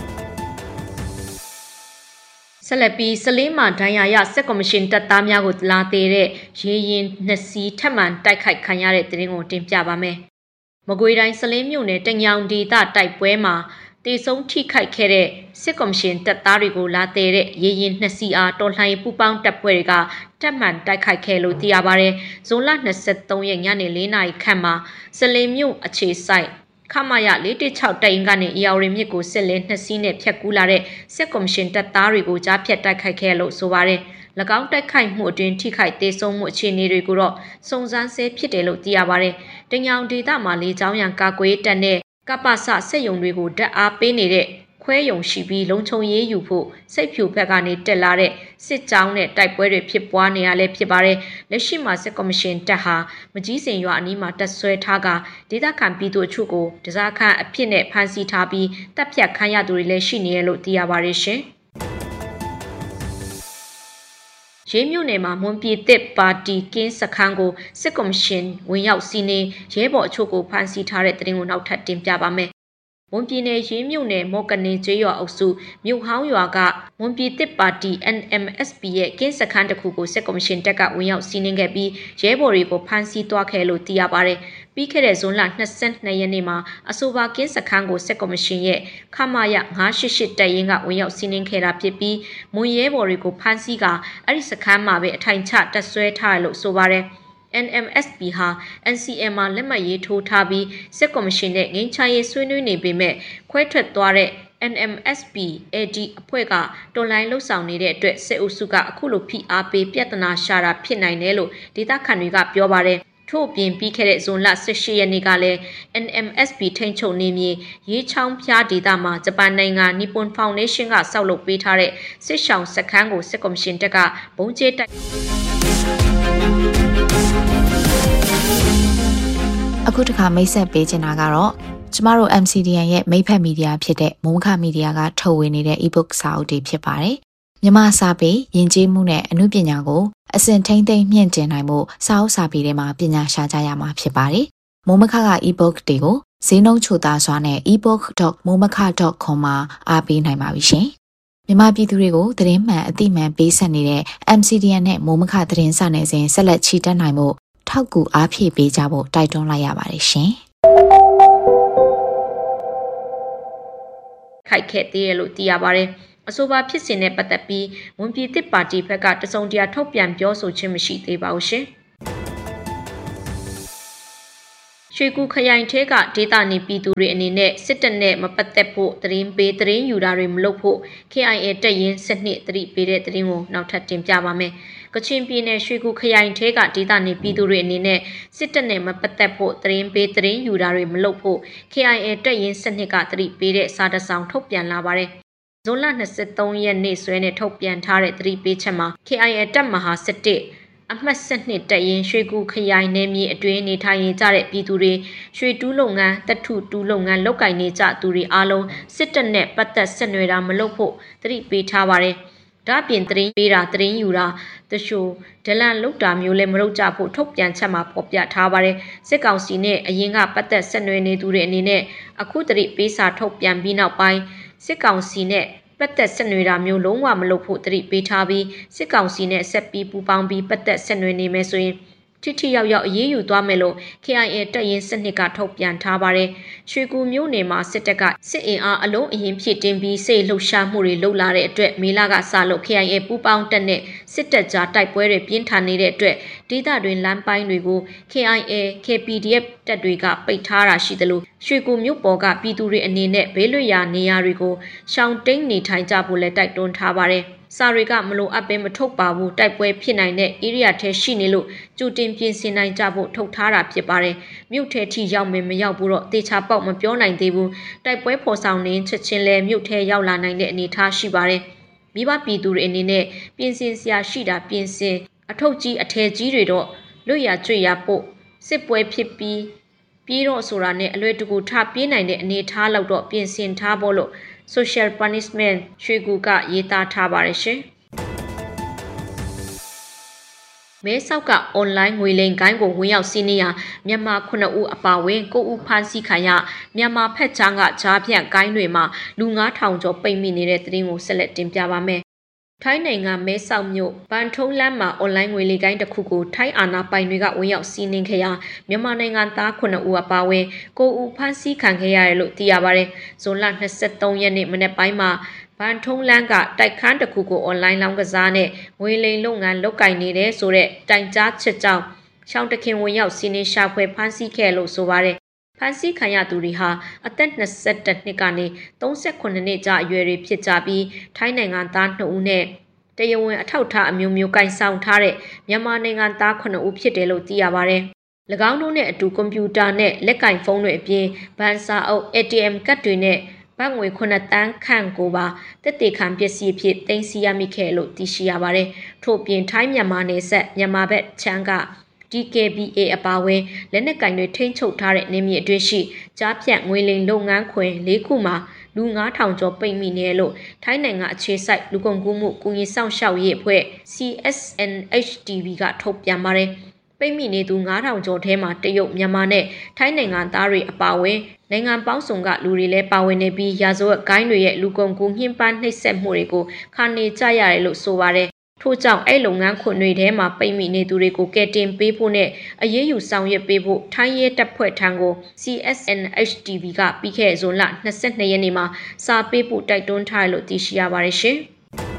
[SPEAKER 2] ဆက်လက်ပြီးစလင်းမှာဒဏ်ရာရစစ်ကော်မရှင်တပ်သားများကိုလာသေးတဲ့ရေရင်နှစ်စီးထပ်မံတိုက်ခိုက်ခံရတဲ့သတင်းကိုတင်ပြပါမယ်။မကွေတိုင်းစလင်းမြို့နယ်တညောင်ဒေသတိုက်ပွဲမှာတေဆုံးထိခိုက်ခဲ့တဲ့စစ်ကော်မရှင်တပ်သားတွေကိုလာသေးတဲ့ရေရင်နှစ်စီးအားတော်လှန်ရေးပူးပေါင်းတပ်ဖွဲ့တွေကတပ်မှန်တိုက်ခိုက်ခဲ့လို့သိရပါတယ်။ဇွန်လ၂၃ရက်ညနေ၄နာရီခန့်မှာစလင်းမြို့အခြေစိုက်ခမရ၄၁၆တိုင်ကနေအီယာဝရီမြစ်ကိုစစ်လဲနှစ်စီးနဲ့ဖြတ်ကူးလာတဲ့စစ်ကော်မရှင်တပ်သားတွေကိုကြားဖြတ်တိုက်ခိုက်ခဲ့လို့ဆိုပါတယ်။၎င်းတိုက်ခိုက်မှုအတွင်းထိခိုက်ဒေဆုံးမှုအခြေအနေတွေကိုတော့စုံစမ်းဆဲဖြစ်တယ်လို့သိရပါတယ်။တညောင်ဒေသမှာလေကြောင်းရန်ကာကွယ်တပ်နဲ့ကပ္ပစစစ်ရုံတွေကိုဓာတ်အားပေးနေတဲ့ခွဲယုံရှိပြီးလုံခြုံရေးယူဖို့စိတ်ဖြူဘက်ကနေတက်လာတဲ့စစ်ကြောင်းနဲ့တိုက်ပွဲတွေဖြစ်ပွားနေရလဲဖြစ်ပါတယ်။လက်ရှိမှာစစ်ကော်မရှင်တပ်ဟာမကြီးစင်ရွာအနီးမှာတပ်ဆွဲထားကဒေသခံပြည်သူအချို့ကိုတစားခန့်အဖြစ်နဲ့ဖမ်းဆီးထားပြီးတပ်ဖြတ်ခံရသူတွေလည်းရှိနေရလို့သိရပါတယ်ရှင်။ရေးမြို့နယ်မှာမွန်ပြည်သစ်ပါတီကင်းစခန်းကိုစစ်ကော်မရှင်ဝင်ရောက်စီးနင်းရဲဘော်အချို့ကိုဖမ်းဆီးထားတဲ့သတင်းကိုနောက်ထပ်တင်ပြပါမယ်။မွန်ပြည်နယ်ရေးမြို့နယ်မော့ကနင်းကျေးရွာအုပ်စုမြို့ဟောင်းရွာကမွန်ပြည်သစ်ပါတီ N M S P ရဲ့ကင်းစခန်းတစ်ခုကိုစစ်ကော်မရှင်တပ်ကဝင်ရောက်စီးနင်းခဲ့ပြီးရဲဘော်တွေကိုဖမ်းဆီးသွားခဲ့လို့သိရပါတယ်။ပြီးခဲ့တဲ့ဇွန်လ၂၂ရက်နေ့မှာအဆိုပါကင်းစခန်းကိုစစ်ကော်မရှင်ရဲ့ခမရ၅၈၈တပ်ရင်းကဝင်ရောက်စီးနင်းခဲ့တာဖြစ်ပြီးမွန်ရဲဘော်တွေကိုဖမ်းဆီးကအဲ့ဒီစခန်းမှာပဲအထိုင်ချတပ်ဆွဲထားတယ်လို့ဆိုပါတယ်။ N M S P ဟာ N C M မှာလက်မှတ်ရေးထိုးထားပြီးစစ်ကော်မရှင်နဲ့ငင်းချရေးဆွေးနွေးနေပေမဲ့ခွဲထွက်သွားတဲ့ N M S P A D အဖွဲ့ကတော်လိုင်းလှုပ်ဆောင်နေတဲ့အတွက်စစ်အုပ်စုကအခုလိုဖိအားပေးပြဿနာရှာတာဖြစ်နိုင်တယ်လို့ဒေသခံတွေကပြောပါတယ်ထို့ပြင်ပြီးခဲ့တဲ့ဇွန်လ၁၈ရက်နေ့ကလည်း N M S P ထိန်းချုပ်နေမြေရေးချောင်းဖျားဒေသမှာဂျပန်နိုင်ငံနီပွန်ဖောင်ဒေးရှင်းကဆောက်လုပ်ပေးထားတဲ့စစ်ရှောင်းစခန်းကိုစစ်ကော်မရှင်တပ်ကဘုံကျဲတိုက်
[SPEAKER 3] အခုတခါမိတ်ဆက်ပေးချင်တာကတော့ကျမတို့ M C D N ရဲ့မိဖက်မီဒီယာဖြစ်တဲ့မုံခမီဒီယာကထုတ်ဝေနေတဲ့ e-book စာအုပ်တွေဖြစ်ပါတယ်။မြန်မာစာပေယဉ်ကျေးမှုနဲ့အမှုပညာကိုအစဉ်ထိမ့်သိမ့်မြင့်တင်နိုင်မှုစာအုပ်စာပေတွေမှာပညာရှာကြရမှာဖြစ်ပါတယ်။မုံမခက e-book တွေကိုဈေးနှုန်းချိုသားစွာနဲ့ e book dot momaka dot com မှာအားပေးနိုင်ပါပြီရှင်။မြန်မာပြည်သူတွေကိုသတင်းမှန်အသိမှန်ပေးဆက်နေတဲ့ M C D N နဲ့မုံမခသတင်းစာနယ်စဉ်ဆက်လက်ချီတက်နိုင်မှုထောက်ကူအားဖြည့်ပေးကြဖို့တိုက်တွန်းလိုက်ရပါတယ်ရှင်။
[SPEAKER 2] ခိုက်ခဲ့သေးတယ်လို့သိရပါတယ်။အဆိုပါဖြစ်စဉ်နဲ့ပတ်သက်ပြီးဝန်ပြည်သစ်ပါတီဘက်ကတစုံတရာထုတ်ပြန်ပြောဆိုခြင်းမရှိသေးပါဘူးရှင်။ရွှေကူခရိုင်ထဲကဒေသနေပြည်သူတွေအနေနဲ့စစ်တပ်နဲ့မပတ်သက်ဖို့သတင်းပေးသတင်းယူတာတွေမလုပ်ဖို့ K I A တပ်ရင်းစနစ်သတိပေးတဲ့သတင်းကိုနောက်ထပ်တင်ပြပါမယ်။ကချင်ပြည်နယ်ရွှေကူခရိုင်ထဲကဒေသနေပြည်သူတွေအနေနဲ့စစ်တပ်နဲ့မပတ်သက်ဖို့သတင်းပေးသတင်းယူတာတွေမလုပ်ဖို့ K I A တပ်ရင်းစနစ်ကသတိပေးတဲ့စာတစောင်ထုတ်ပြန်လာပါတယ်။ဇွန်လ၂၃ရက်နေ့စွဲနဲ့ထုတ်ပြန်ထားတဲ့သတိပေးချက်မှာ K I A တပ်မဟာ၁၁အမှတ်စနစ်တပ်ရင်ရွှေကူခရိုင်နယ်မြေအတွင်းနေထိုင်ကြတဲ့ပြည်သူတွေရွှေတူးလုပ်ငန်းတထုတူးလုပ်ငန်းလုပ်ကိုင်နေကြသူတွေအားလုံးစစ်တပ်နဲ့ပတ်သက်ဆက်နွယ်တာမလုပ်ဖို့သတိပေးထားပါတယ်။ဒါ့အပြင်သတင်းပေးတာသတင်းယူတာတချို့ဒလန်လုပ်တာမျိုးလည်းမလုပ်ကြဖို့ထုတ်ပြန်ချက်မှာဖော်ပြထားပါတယ်။စစ်ကောင်စီနဲ့အရင်ကပတ်သက်ဆက်နွယ်နေသူတွေအနေနဲ့အခုသတိပေးစာထုတ်ပြန်ပြီးနောက်ပိုင်းစစ်ကောင်စီနဲ့ပတ်သက်ဆက်နွယ်တာမျိုးလုံးဝမလုပ်ဖို့တတိပေးထားပြီးစစ်ကောင်စီနဲ့ဆက်ပြီးပူးပေါင်းပြီးပတ်သက်ဆက်နွယ်နေမယ်ဆိုရင်ထိထိရောက်ရောက်အရေးယူသွားမယ်လို့ K I A တပ်ရင်းစနစ်ကထုတ်ပြန်ထားပါတယ်။ရွှေကူမြို့နယ်မှာစစ်တပ်ကစစ်အင်အားအလုံးအရင်ဖြည့်တင်းပြီးစိတ်လှုပ်ရှားမှုတွေလုပ်လာတဲ့အတွက်မေလကစလို့ K I A ပူးပေါင်းတပ်နဲ့စစ်တပ်ကြားတိုက်ပွဲတွေပြင်းထန်နေတဲ့အတွက်ဒေသတွင်လမ်းပိုင်းတွေကို K I A K P D F တပ်တွေကပိတ်ထားတာရှိသလိုရွှေကူမြို့ပေါ်ကပြည်သူတွေအနေနဲ့ဘေးလွတ်ရာနေရာတွေကိုရှောင်တိန်နေထိုင်ကြဖို့လည်းတိုက်တွန်းထားပါတယ်။စာတွေကမလိုအပ်ဘဲမထုတ်ပါဘူးတိုက်ပွဲဖြစ်နိုင်တဲ့ area ထဲရှိနေလို့ကြိုတင်ပြင်ဆင်နိုင်ကြဖို့ထုတ်ထားတာဖြစ်ပါတယ်မြို့ထဲထိရောက်မယ်မရောက်ဘူးတော့တေချာပေါက်မပြောနိုင်သေးဘူးတိုက်ပွဲဖော်ဆောင်နေချက်ချင်းလဲမြို့ထဲရောက်လာနိုင်တဲ့အနေအထားရှိပါတယ်မိဘပြည်သူတွေအနေနဲ့ပြင်ဆင်စရာရှိတာပြင်ဆင်အထုပ်ကြီးအထည်ကြီးတွေတော့လွတ်ရကျွေရပို့စစ်ပွဲဖြစ်ပြီးပြေးတော့ဆိုတာနဲ့အလွယ်တကူထပြေးနိုင်တဲ့အနေအထားလောက်တော့ပြင်ဆင်ထားဖို့လို့ social punishment ရွှေကူကရေးသားထားပါတယ်ရှင်မဲဆောက်က online ငွေလိမ်ကိုင်းကိုဝင်ရောက်စီးနင်းရာမြန်မာခုနှစ်ဦးအပါအဝင်ကိုဦးဖမ်းဆီးခံရမြန်မာဖက်ချမ်းကဂျားပြန့်ကိုင်းတွေမှာလူငါးထောင်ကျော်ပိတ်မိနေတဲ့သတင်းကိုဆက်လက်တင်ပြပါမယ်။ထိုင်းနိုင်ငံမဲဆောက်မြို့ဘန်ထုံးလမ်းမှာ online ငွေလိမ်ကိုင်းတစ်ခုကိုထိုင်းအာဏာပိုင်တွေကဝင်ရောက်စီးနင်းခဲ့ရာမြန်မာနိုင်ငံသားခုနှစ်ဦးအပါအဝင်ကိုဦးဖမ်းဆီးခံခဲ့ရတယ်လို့သိရပါတယ်။ဇွန်လ၂၃ရက်နေ့မနေ့ပိုင်းမှာဘန်ထုံးလန်းကတိုက်ခန်းတစ်ခုကို online လောင်းကစားနဲ့ငွေလိမ်လုပ်ငန်းလုပ်ကင်နေတဲ့ဆိုတဲ့တိုင်ကြားချက်ကြောင့်ရှောင်းတခင်ဝင်ရောက်စီးနင်းရှာဖွေဖမ်းဆီးခဲ့လို့ဆိုပါတယ်။ဖမ်းဆီးခံရသူတွေဟာအသက်၂၁နှစ်ကနေ၃၉နှစ်ကြာအရွယ်တွေဖြစ်ကြပြီးထိုင်းနိုင်ငံသားနှစ်ဦးနဲ့တရားဝင်အထောက်အထားအမျိုးမျိုးကင်ဆောင်ထားတဲ့မြန်မာနိုင်ငံသားခုနှစ်ဦးဖြစ်တယ်လို့သိရပါတယ်။၎င်းတို့နဲ့အတူကွန်ပျူတာနဲ့လက်ကင်ဖုန်းတွေအပြင်ဘဏ်စာအုပ် A T M ကတ်တွေနဲ့ဘတ်ငွေခုနှစ်တန်းခန့်ကိုပါတက်တေခံပစ္စည်းဖြစ်သိမ်းဆည်းရမိခဲ့လို့သိရှိရပါတယ်။ထို့ပြင်ထိုင်းမြန်မာနယ်စပ်မြန်မာဘက်ချမ်းက D K B A အပါအဝင်လက်နက်ကင်တွေထိန်းချုပ်ထားတဲ့နေမြေအတွင်းရှိကြားဖြတ်ငွေလိမ်လုပ်ငန်းခွင်၄ခုမှာလူငါးထောင်ကျော်ပိတ်မိနေလို့ထိုင်းနိုင်ငံအခြေစိုက်လူကုန်ကူးမှုကုညီဆောင်ရှောက်ရေးအဖွဲ့ C S N H T V ကထုတ်ပြန်ပါတယ်။ပိတ်မိနေသူငါးထောင်ကျော်ထဲမှာတရုတ်မြန်မာနဲ့ထိုင်းနိုင်ငံသားတွေအပါအဝင်နိုင်ငံပေါင်းစုံကလူတွေလည်းပါဝင်နေပြီးရာဇဝတ်ဂိုင်းတွေရဲ့လူကုန်ကူးညှဉ်းပန်းနှိပ်စက်မှုတွေကိုခါနေကြရတယ်လို့ဆိုပါတယ်။ထို့ကြောင့်အဲ့လုပ်ငန်းခွင်တွေထဲမှာပိတ်မိနေသူတွေကိုကယ်တင်ပေးဖို့နဲ့အရေးယူဆောင်ရွက်ပေးဖို့ထိုင်းရဲတပ်ဖွဲ့ထံကို C S N H T V ကပြီးခဲ့ဇွန်လ၂၂ရက်နေ့မှာစာပေးပို့တိုက်တွန်းထားတယ်လို့သိရှိရပါတယ်ရှင်။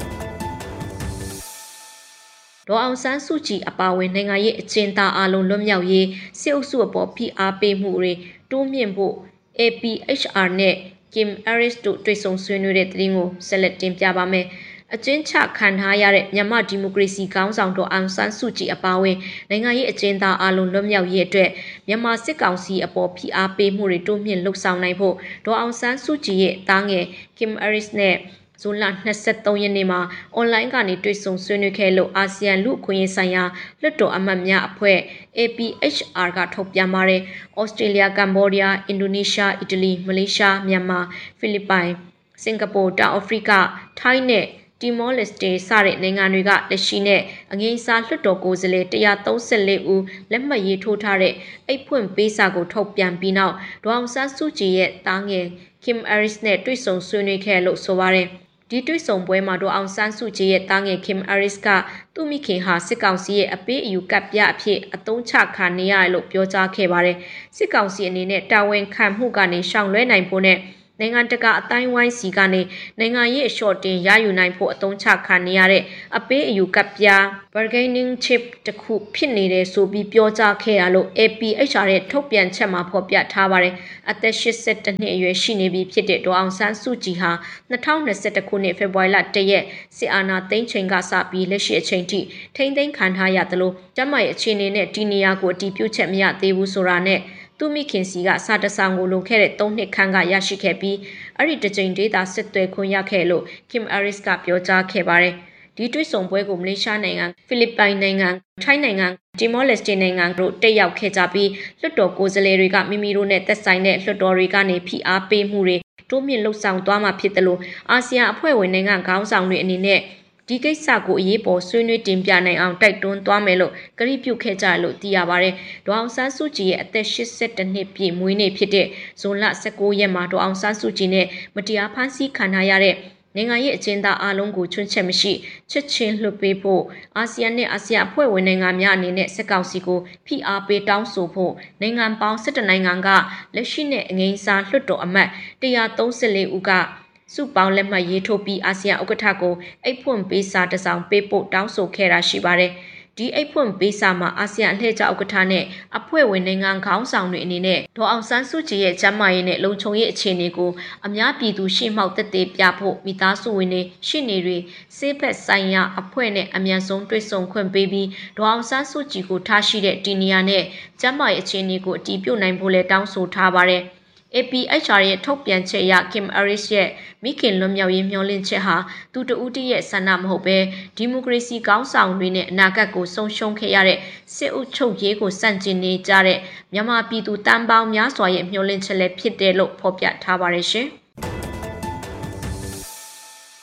[SPEAKER 2] ဒေါ်အောင်ဆန်းစုကြည်အပါအဝင်နိုင်ငံရေးအကျဉ်းသားအလုံးလွတ်မြောက်ရေးစစ်အုပ်စုအပေါ်ဖိအားပေးမှုတွေတိုးမြင့်ဖို့ A P H R နဲ့ Kim Aris တို့တွေ့ဆုံဆွေးနွေးတဲ့သတင်းကိုဆက်လက်တင်ပြပါမယ်။အကျဉ်းချခံထားရတဲ့မြန်မာဒီမိုကရေစီခေါင်းဆောင်ဒေါ်အောင်ဆန်းစုကြည်အပါအဝင်နိုင်ငံရေးအကျဉ်းသားအလုံးလွတ်မြောက်ရေးအတွက်မြန်မာစစ်ကောင်စီအပေါ်ဖိအားပေးမှုတွေတိုးမြင့်လှုပ်ဆောင်နိုင်ဖို့ဒေါ်အောင်ဆန်းစုကြည်ရဲ့တားငယ် Kim Aris နဲ့ဇွန်လ၂၃ရက်နေ့မှာအွန်လိုင်းကနေတွေ့ဆုံဆွေးနွေးခဲ့လို့အာဆီယံလူ့အခွင့်အရေးဆိုင်ရာလွှတ်တော်အမတ်များအဖွဲ့ A P H R ကထုတ်ပြန်ပါတယ်။ဩစတြေးလျ၊ကမ္ဘောဒီးယား၊အင်ဒိုနီးရှား၊အီတလီ၊မလေးရှား၊မြန်မာ၊ဖိလစ်ပိုင်၊စင်ကာပူ၊တောင်အာဖရိက၊ထိုင်းနဲ့တီမောလက်စတေစတဲ့နိုင်ငံတွေကလက်ရှိနဲ့အငိမ့်စားလွှတ်တော်ကိုယ်စားလှယ်၁၃၄ဦးလက်မှတ်ရေးထိုးထားတဲ့အိတ်ဖွင့်ပေးစာကိုထုတ်ပြန်ပြီးနောက်ဒေါ်အောင်ဆန်းစုကြည်ရဲ့တားငယ် Kim Aris နဲ့တွေ့ဆုံဆွေးနွေးခဲ့လို့ဆိုပါတယ်။ဒီတွေ့ဆုံပွဲမှာဒေါ်အောင်ဆန်းစုကြည်ရဲ့တားငယ် Kim Aris ကသူ့မိခင်ဟာစစ်ကောင်စီရဲ့အပေးအယူကပ်ပြအဖြစ်အသုံးချခံနေရတယ်လို့ပြောကြားခဲ့ပါတယ်။စစ်ကောင်စီအနေနဲ့တာဝန်ခံမှုကနေရှောင်လွဲနိုင်ဖို့နဲ့နိုင်ငံတကာအတိုင်းဝိုင်းစီကနေနိုင်ငံရေးအလျှော့တင်ရယူနိုင်ဖို့အသုံးချခံနေရတဲ့အပေးအယူကပ်ပြ bargaining chip တခုဖြစ်နေတယ်ဆိုပြီးပြောကြားခဲ့ရလို့ A P H R ရဲ့ထုတ်ပြန်ချက်မှာဖော်ပြထားပါတယ်။အသက်၈၁နှစ်အရွယ်ရှိနေပြီဖြစ်တဲ့ဒေါ်အောင်ဆန်းစုကြည်ဟာ၂၀၂၁ခုနှစ်ဖေဖော်ဝါရီလ၁ရက်စစ်အာဏာသိမ်းချိန်ကစပြီးလက်ရှိအချိန်ထိထိန်းသိမ်းခံထားရသလိုကျန်းမာရေးအခြေအနေနဲ့ဒီနေရာကိုအတည်ပြုချက်မရသေးဘူးဆိုတာနဲ့သူမိခင်စီကစာတစောင်ကိုလုံခဲ့တဲ့၃နှစ်ခန့်ကရရှိခဲ့ပြီးအဲ့ဒီတစ်ကြိမ်ဒေတာစစ်သွဲခွင့်ရခဲ့လို့ Kim Aris ကပြောကြားခဲ့ပါတယ်။ဒီတွေ့ဆုံပွဲကိုမလေးရှားနိုင်ငံ၊ဖိလစ်ပိုင်နိုင်ငံ၊ထိုင်းနိုင်ငံ၊တီမောလက်စတေနိုင်ငံတို့တက်ရောက်ခဲ့ကြပြီးလွှတ်တော်ကိုယ်စားလှယ်တွေကမိမိတို့နဲ့သက်ဆိုင်တဲ့လွှတ်တော်တွေကနေဖိအားပေးမှုတွေတိုးမြင့်လှုပ်ဆောင်သွားမှာဖြစ်တယ်လို့အာဆီယံအဖွဲ့ဝင်နိုင်ငံခေါင်းဆောင်တွေအနေနဲ့ဒီကိစ္စကိုအရေးပေါ်ဆွေးနွေးတင်ပြနိုင်အောင်တိုက်တွန်းသွားမယ်လို့ကတိပြုခဲ့ကြလို့သိရပါတယ်။ဒေါ်အောင်ဆန်းစုကြည်ရဲ့အသက်၈၁နှစ်ပြည့်မွေးနေ့ဖြစ်တဲ့ဇွန်လ၁၉ရက်မှာဒေါ်အောင်ဆန်းစုကြည်နဲ့မတရားဖမ်းဆီးခံထားရတဲ့နိုင်ငံရေးအကျဉ်းသားအလုံးကိုချွင်းချက်မရှိချက်ချင်းလွှတ်ပေးဖို့အာဆီယံနဲ့အာဆီယံအဖွဲ့ဝင်နိုင်ငံများအနေနဲ့စစ်ကောင်စီကိုဖိအားပေးတောင်းဆိုဖို့နိုင်ငံပေါင်း၁၁နိုင်ငံကလက်ရှိနဲ့အငိမ့်စားလွှတ်တော်အမတ်၁၃၄ဦးကစုပေါင်းလက်မှတ်ရေးထိုးပြီးအာဆီယံဥက္ကဋ္ဌကိုအိတ်ဖွင့်ပေးစာတစ်စောင်ပေးပို့တောင်းဆိုခဲ့တာရှိပါတယ်။ဒီအိတ်ဖွင့်ပေးစာမှာအာဆီယံအလှည့်ကျဥက္ကဋ္ဌနဲ့အဖွဲ့ဝင်နိုင်ငံခေါင်းဆောင်တွေအနေနဲ့ဒေါ်အောင်ဆန်းစုကြည်ရဲ့ကျန်းမာရေးနဲ့လုံခြုံရေးအခြေအနေကိုအများပြည်သူရှေ့မှောက်သက်သေပြဖို့မိသားစုဝင်တွေရှင်းနေတွေစေဘက်ဆိုင်ရာအဖွဲ့နဲ့အမြန်ဆုံးတွေ့ဆုံခွင့်ပေးပြီးဒေါ်အောင်ဆန်းစုကြည်ကိုထားရှိတဲ့ဒီနီယာနဲ့ကျန်းမာရေးအခြေအနေကိုအတည်ပြုနိုင်ဖို့လည်းတောင်းဆိုထားပါတယ်။ A P H R ရဲ့ထုတ်ပြန်ချက်အရ Kim Aris ရဲ့မိခင်လွတ်မြောက်ရေးမျှော်လင့်ချက်ဟာသူတဦးတည်းရဲ့ဆန္ဒမဟုတ်ဘဲဒီမိုကရေစီခေါင်းဆောင်တွေနဲ့အနာဂတ်ကိုဆုံးရှုံးခဲ့ရတဲ့စစ်အုပ်ချုပ်ရေးကိုစန့်ကျင်နေကြတဲ့မြန်မာပြည်သူတန်းပေါင်းများစွာရဲ့မျှော်လင့်ချက်လည်းဖြစ်တယ်လို့ဖော်ပြထားပါတယ်ရှင်။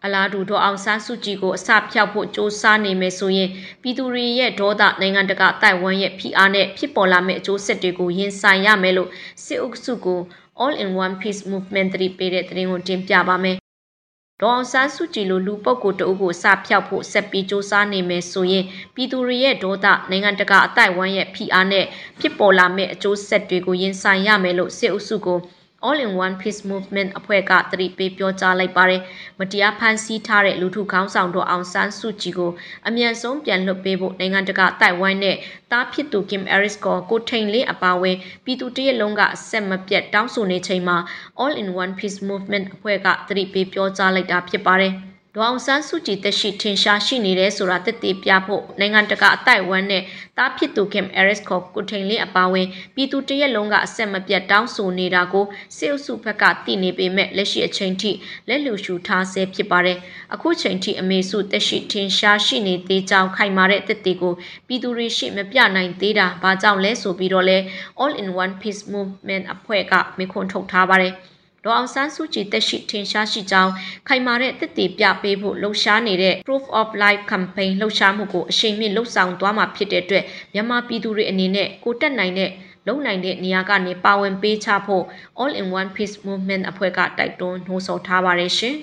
[SPEAKER 2] အလားတူဒေါ်အောင်ဆန်းစုကြည်ကိုအစဖျောက်ဖို့စ조사နေမယ်ဆိုရင်ပြည်သူတွေရဲ့ဒေါသနိုင်ငံတကာတိုင်ဝမ်ရဲ့ဖိအားနဲ့ဖြစ်ပေါ်လာမယ့်အကျိုးဆက်တွေကိုရင်ဆိုင်ရမယ်လို့စစ်အုပ်စုကို All in One Peace Movement တရီပေးတဲ့သတင်းကိုတင်ပြပါမယ်။ဒေါ်အောင်ဆန်းစုကြည်လိုလူပုဂ္ဂိုလ်တအုပ်ကိုအစဖျောက်ဖို့ဆက်ပြီးစ조사နေမယ်ဆိုရင်ပြည်သူတွေရဲ့ဒေါသနိုင်ငံတကာအတိုင်ဝမ်ရဲ့ဖိအားနဲ့ဖြစ်ပေါ်လာမယ့်အကျိုးဆက်တွေကိုရင်ဆိုင်ရမယ်လို့စစ်အုပ်စုကိုAll in One Peace Movement အဖွဲ့ကတရီပေးပြောကြားလိုက်ပါတယ်။မတရားဖမ်းဆီးထားတဲ့လူထုခေါင်းဆောင်တို့အောင်ဆန်းစုကြည်ကိုအမြန်ဆုံးပြန်လွှတ်ပေးဖို့နိုင်ငံတကာတိုင်ဝမ်နဲ့တားဖြစ်သူ Kim Aris ကိုကိုထိန်လေးအပါအဝင်ပြည်သူတရက်လုံးကအဆက်မပြတ်တောင်းဆိုနေချိန်မှာ All in One Peace Movement အဖွဲ့ကတရီပေးပြောကြားလိုက်တာဖြစ်ပါတယ်။ဒေါ်အောင်ဆန်းစုကြည်တက်ရှိထင်ရှားရှိနေတဲ့ဆိုတာတက်တည်ပြဖို့နိုင်ငံတကာအတိုင်ဝမ်နဲ့တားဖြစ်သူ Kim Aris ကိုကိုထိန်လေးအပါအဝင်ပြည်သူတရက်လုံးကအဆက်မပြတ်တောင်းဆိုနေတာကိုစစ်အုပ်စုဘက်ကတည်နေပေမဲ့လက်ရှိအချိန်ထိလက်လူရှူထားဆဲဖြစ်ပါတယ်။အခုချိန်ထိအမေစုတက်ရှိထင်ရှားရှိနေသေးကြောင်းခိုင်မာတဲ့တက်တည်ကိုပြည်သူတွေရှိမပြနိုင်သေးတာဘာကြောင့်လဲဆိုပြီးတော့လဲ All in One Peace Movement အဖွဲ့ကမေခွန်းထုတ်ထားပါတယ်။ဒေါ်အောင်ဆန်းစုကြည်တက်ရှိထင်ရှားရှိကြောင်းခိုင်မာတဲ့တက်တည်ပြပေးဖို့လှုံ့ဆော်နေတဲ့ Proof of Life Campaign လှုပ်ရှားမှုကိုအရှိန်မြင့်လှုပ်ဆောင်သွားမှာဖြစ်တဲ့အတွက်မြန်မာပြည်သူတွေအနေနဲ့ကိုတက်နိုင်တဲ့လုံနိုင်တဲ့နေရာကနေပါဝင်ပေးချဖို့ All in One Peace Movement အဖွဲ့ကတိုက်တွန်းနှိုးဆော်ထားပါတယ်ရှင်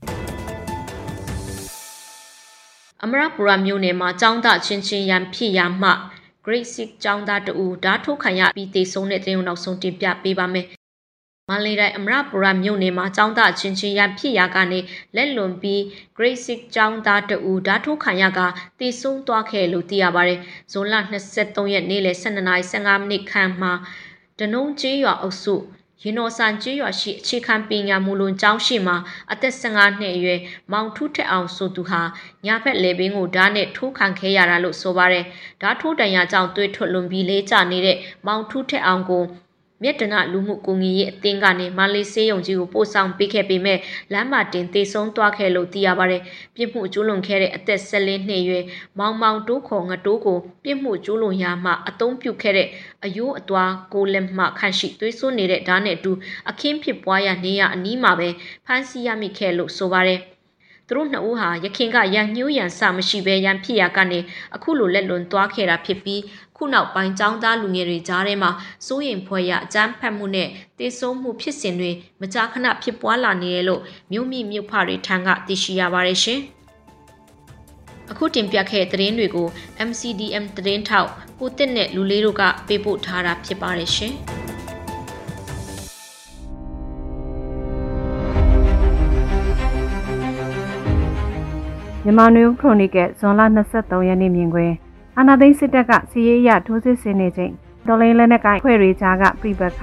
[SPEAKER 2] ။အမရပူရမြို့နယ်မှာចောင်းသားချင်းချင်းရန်ဖြစ်ရာမှ Grade six ចောင်းသားတူဓာတ်ထုတ်ခံရပြီးတေဆုံးတဲ့တဲ့နောက်ဆုံးတင်ပြပေးပါမယ်။မန္တလေးတိုင်းအမရပူရမြို့နယ်မှာចောင်းသားချင်းချင်းရန်ဖြစ်ရာကနေလက်လွန်ပြီး Grade six ចောင်းသားတူဓာတ်ထုတ်ခံရကတေဆုံးသွားခဲ့လို့သိရပါတယ်။ဇွန်လ၂၃ရက်နေ့လယ်၁၂နာရီ၁၅မိနစ်ခန့်မှာဒနုံကျေးရွာအုပ်စုရင်တော်ဆန်ကျေးရွာရှိအခြေခံပညာမူလွန်ကျောင်းရှိမှာအသက်၁၅နှစ်အရွယ်မောင်ထုထက်အောင်ဆိုသူဟာညာဘက်လေပင်ကိုဓာတ်နဲ့ထိုးခံခဲ့ရတာလို့ဆိုပါတယ်။ဓာတ်ထိုးတန်ရာကြောင့်သွေးထွက်လွန်ပြီးလေးကျနေတဲ့မောင်ထုထက်အောင်ကိုမြတ်တနလူမှုကူညီရေးအသင်းကနေမလေးဆေးရုံကြီးကိုပို့ဆောင်ပေးခဲ့ပေမဲ့လမ်းမတင်တေဆုံးသွားခဲ့လို့သိရပါတယ်။ပြစ်မှုကျူးလွန်ခဲ့တဲ့အသက်၁၄နှစ်အရွယ်မောင်မောင်တိုးခေါ်ငတိုးကိုပြစ်မှုကျူးလွန်ရာမှာအသုံးပြုခဲ့တဲ့အယိုးအသွားကိုလက်မှခန့်ရှိသွေးစွန်းနေတဲ့ဓာတ်နဲ့အတူအခင်းဖြစ်ပွားရာနေရအနီးမှာပဲဖမ်းဆီးရမိခဲ့လို့ဆိုပါတယ်။သူတို့နှစ်ဦးဟာရခင်ကရန်ညှိုးရန်စမရှိဘဲရန်ဖြစ်ရာကနေအခုလိုလက်လွန်သွားခဲ့တာဖြစ်ပြီးခုနောက်ပိုင်းចောင်းသားလူငယ်တွေကြားထဲမှာစိုးရိမ်ဖွယ်ရအကြမ်းဖက်မှုနဲ့တေဆုံးမှုဖြစ်စဉ်တွေမကြာခဏဖြစ်ပွားလာနေတယ်လို့မြို့မိမြို့ဖတွေထံကသိရှိရပါတယ်ရှင်။အခုတင်ပြခဲ့တဲ့သတင်းတွေကို M C D M သတင်းထောက်ကိုတစ်နဲ့လူလေးတို့ကပေးပို့ထားတာဖြစ်ပါတယ်ရှင်။
[SPEAKER 4] မြန်မာနယူးခရိုနီကယ်ဇွန်လ၂၃ရက်နေ့မြင်ကွင်းအာနာသိန်းစစ်တပ်ကစီရေးရထိုးစစ်ဆင်နေချိန်ဒေါ်လိန်လက်နက်ကိုင်ဖွဲ့တွေကြားကပြိပခ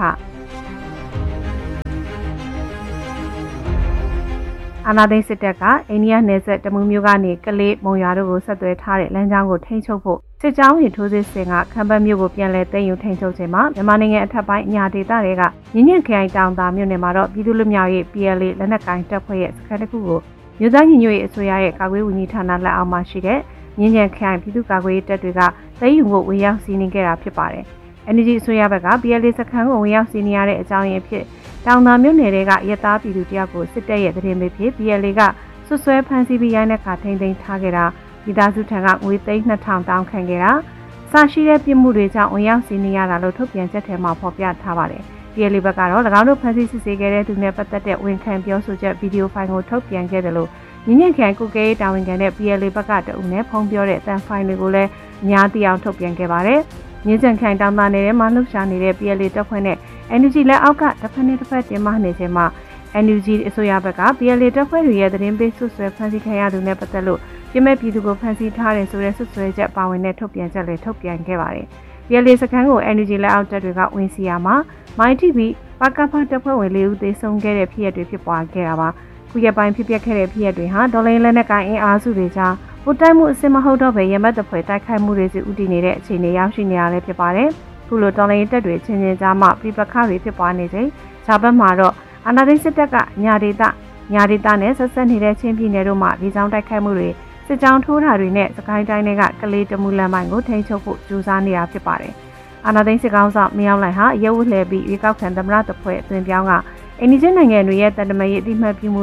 [SPEAKER 4] အာနာသိန်းစစ်တပ်ကအိန္ဒိယနယ်စပ်တမူးမြို့ကနေကလေးမုံရွာတို့ကိုဆက်သွယ်ထားတဲ့လမ်းကြောင်းကိုထိန်းချုပ်ဖို့စစ်ကြောင်းရထိုးစစ်ဆင်ကခံပတ်မြို့ကိုပြန်လည်သိမ်းယူထိန်းချုပ်ချိန်မှာမြန်မာနိုင်ငံအထက်ပိုင်းအညာဒေသတွေကညဉ့်ညံ့ခရိုင်တောင်သာမြို့နယ်မှာတော့ပြည်သူ့လူမျိုးရေး P L A လက်နက်ကိုင်တပ်ဖွဲ့ရဲ့စခန်းတစ်ခုကိုမြို့သားညီညွတ်ရေးအစိုးရရဲ့ကာကွယ်ဝန်ကြီးဌာနလက်အောက်မှာရှိတဲ့ညဉ့်ညံ့ခရိုင်ပြည်သူ့ကာကွယ်ရေးတပ်တွေကသိမ်းယူဖို့ဝင်ရောက်စီးနင်းခဲ့တာဖြစ်ပါတယ်။ N G အစိုးရဘက်က P L A စခန်းကိုဝင်ရောက်စီးနင်းရတဲ့အကြောင်းရင်းဖြစ်တောင်သာမြို့နယ်တွေကရသားပြည်သူတယောက်ကိုစစ်တပ်ရဲ့သတင်းပေးဖြစ် P L A ကဆွဆွဲဖမ်းဆီးပြီးရိုင်းတဲ့ခါထိန်းသိမ်းထားခဲ့တာဒီသားစုထံကငွေသိန်းနှစ်ထောင်တောင်းခံခဲ့တာစရှိတဲ့ပြစ်မှုတွေကြောင့်ဝင်ရောက်စီးနင်းရတာလို့ထုတ်ပြန်ချက်ထဲမှာဖော်ပြထားပါတယ်။ P L A ဘက်ကတော့၎င်းတို့ဖမ်းဆီးစစ်ဆေးခဲ့တဲ့သူနဲ့ပတ်သက်တဲ့ဝန်ခံပြောဆိုချက်ဗီဒီယိုဖိုင်ကိုထုတ်ပြန်ခဲ့တယ်လို့ညဉ့်ညံ့ခရိုင်ကုကဲရေးတာဝန်ခံတဲ့ P L A ဘက်ကတအုပ်နဲ့ဖုံးပြောတဲ့အတန်ဖိုင်တွေကိုလည်းအများသိအောင်ထုတ်ပြန်ခဲ့ပါတယ်။ညဉ့်ညံ့ခရိုင်တောင်သာနယ်ထဲမှာလှုပ်ရှားနေတဲ့ P L A တပ်ဖွဲ့နဲ့ N G လက်အောက်ကတစ်ဖက်နဲ့တစ်ဖက်တင်မနေချိန်မှာ N G အစိုးရဘက်က P L A တပ်ဖွဲ့တွေရဲ့သတင်းပေးဆွဆွဲဖမ်းဆီးခံရသူနဲ့ပတ်သက်လို့ပြည်မဲ့ပြည်သူကိုဖမ်းဆီးထားတယ်ဆိုတဲ့ဆွဆွဲချက်ပါဝင်တဲ့ထုတ်ပြန်ချက်လည်းထုတ်ပြန်ခဲ့ပါတယ်။ P L A စခန်းကို N G လက်အောက်တပ်တွေကဝင်စီရမှာမိုင်းတီဗီပကဖတပ်ဖွဲ့ဝင်လေးဦးသေဆုံးခဲ့တဲ့ဖြစ်ရပ်တွေဖြစ်ပွားခဲ့တာပါ။ခုရက်ပိုင်းဖြစ်ပျက်ခဲ့တဲ့ဖြစ်ရပ်တွေဟာဒေါ်လာလက်နက်ကိုင်အင်အားစုတွေကြားပိုတိုက်မှုအစစ်မဟုတ်တော့ပဲရမတ်တပွဲတိုက်ခိုက်မှုတွေစီဥတည်နေတဲ့အခြေအနေရောက်ရှိနေရလဲဖြစ်ပါတယ်။ခုလိုဒေါ်လာတပ်တွေချင်းချင်းကြားမှာပြပခတွေဖြစ်ပွားနေချိန်ဂျာဘတ်မှာတော့အာဏာသိမ်းစစ်တပ်ကညာဒေသညာဒေသနဲ့ဆက်ဆက်နေတဲ့ချင်းပြည်နယ်တို့မှာဒီကြောင်းတိုက်ခိုက်မှုတွေစစ်ကြောင်းထိုးတာတွေနဲ့စကိုင်းတိုင်းတွေကကလေးတမူလမ်းပိုင်းကိုထိန်းချုပ်ဖို့ကြိုးစားနေတာဖြစ်ပါတယ်။အာဏာသိမ်းစစ်ကောင်ဆောင်မြောက်လိုက်ဟာရဲဝတ်လှည့်ပြီးရွေးကောက်ခံသမ္မတတဖွဲ့အတွင်ပြောင်းကအင်ဒီဂျင်နိုင်ငံတွေရဲ့တန်တမာရေးအတိမတ်ပြုမှုနဲ့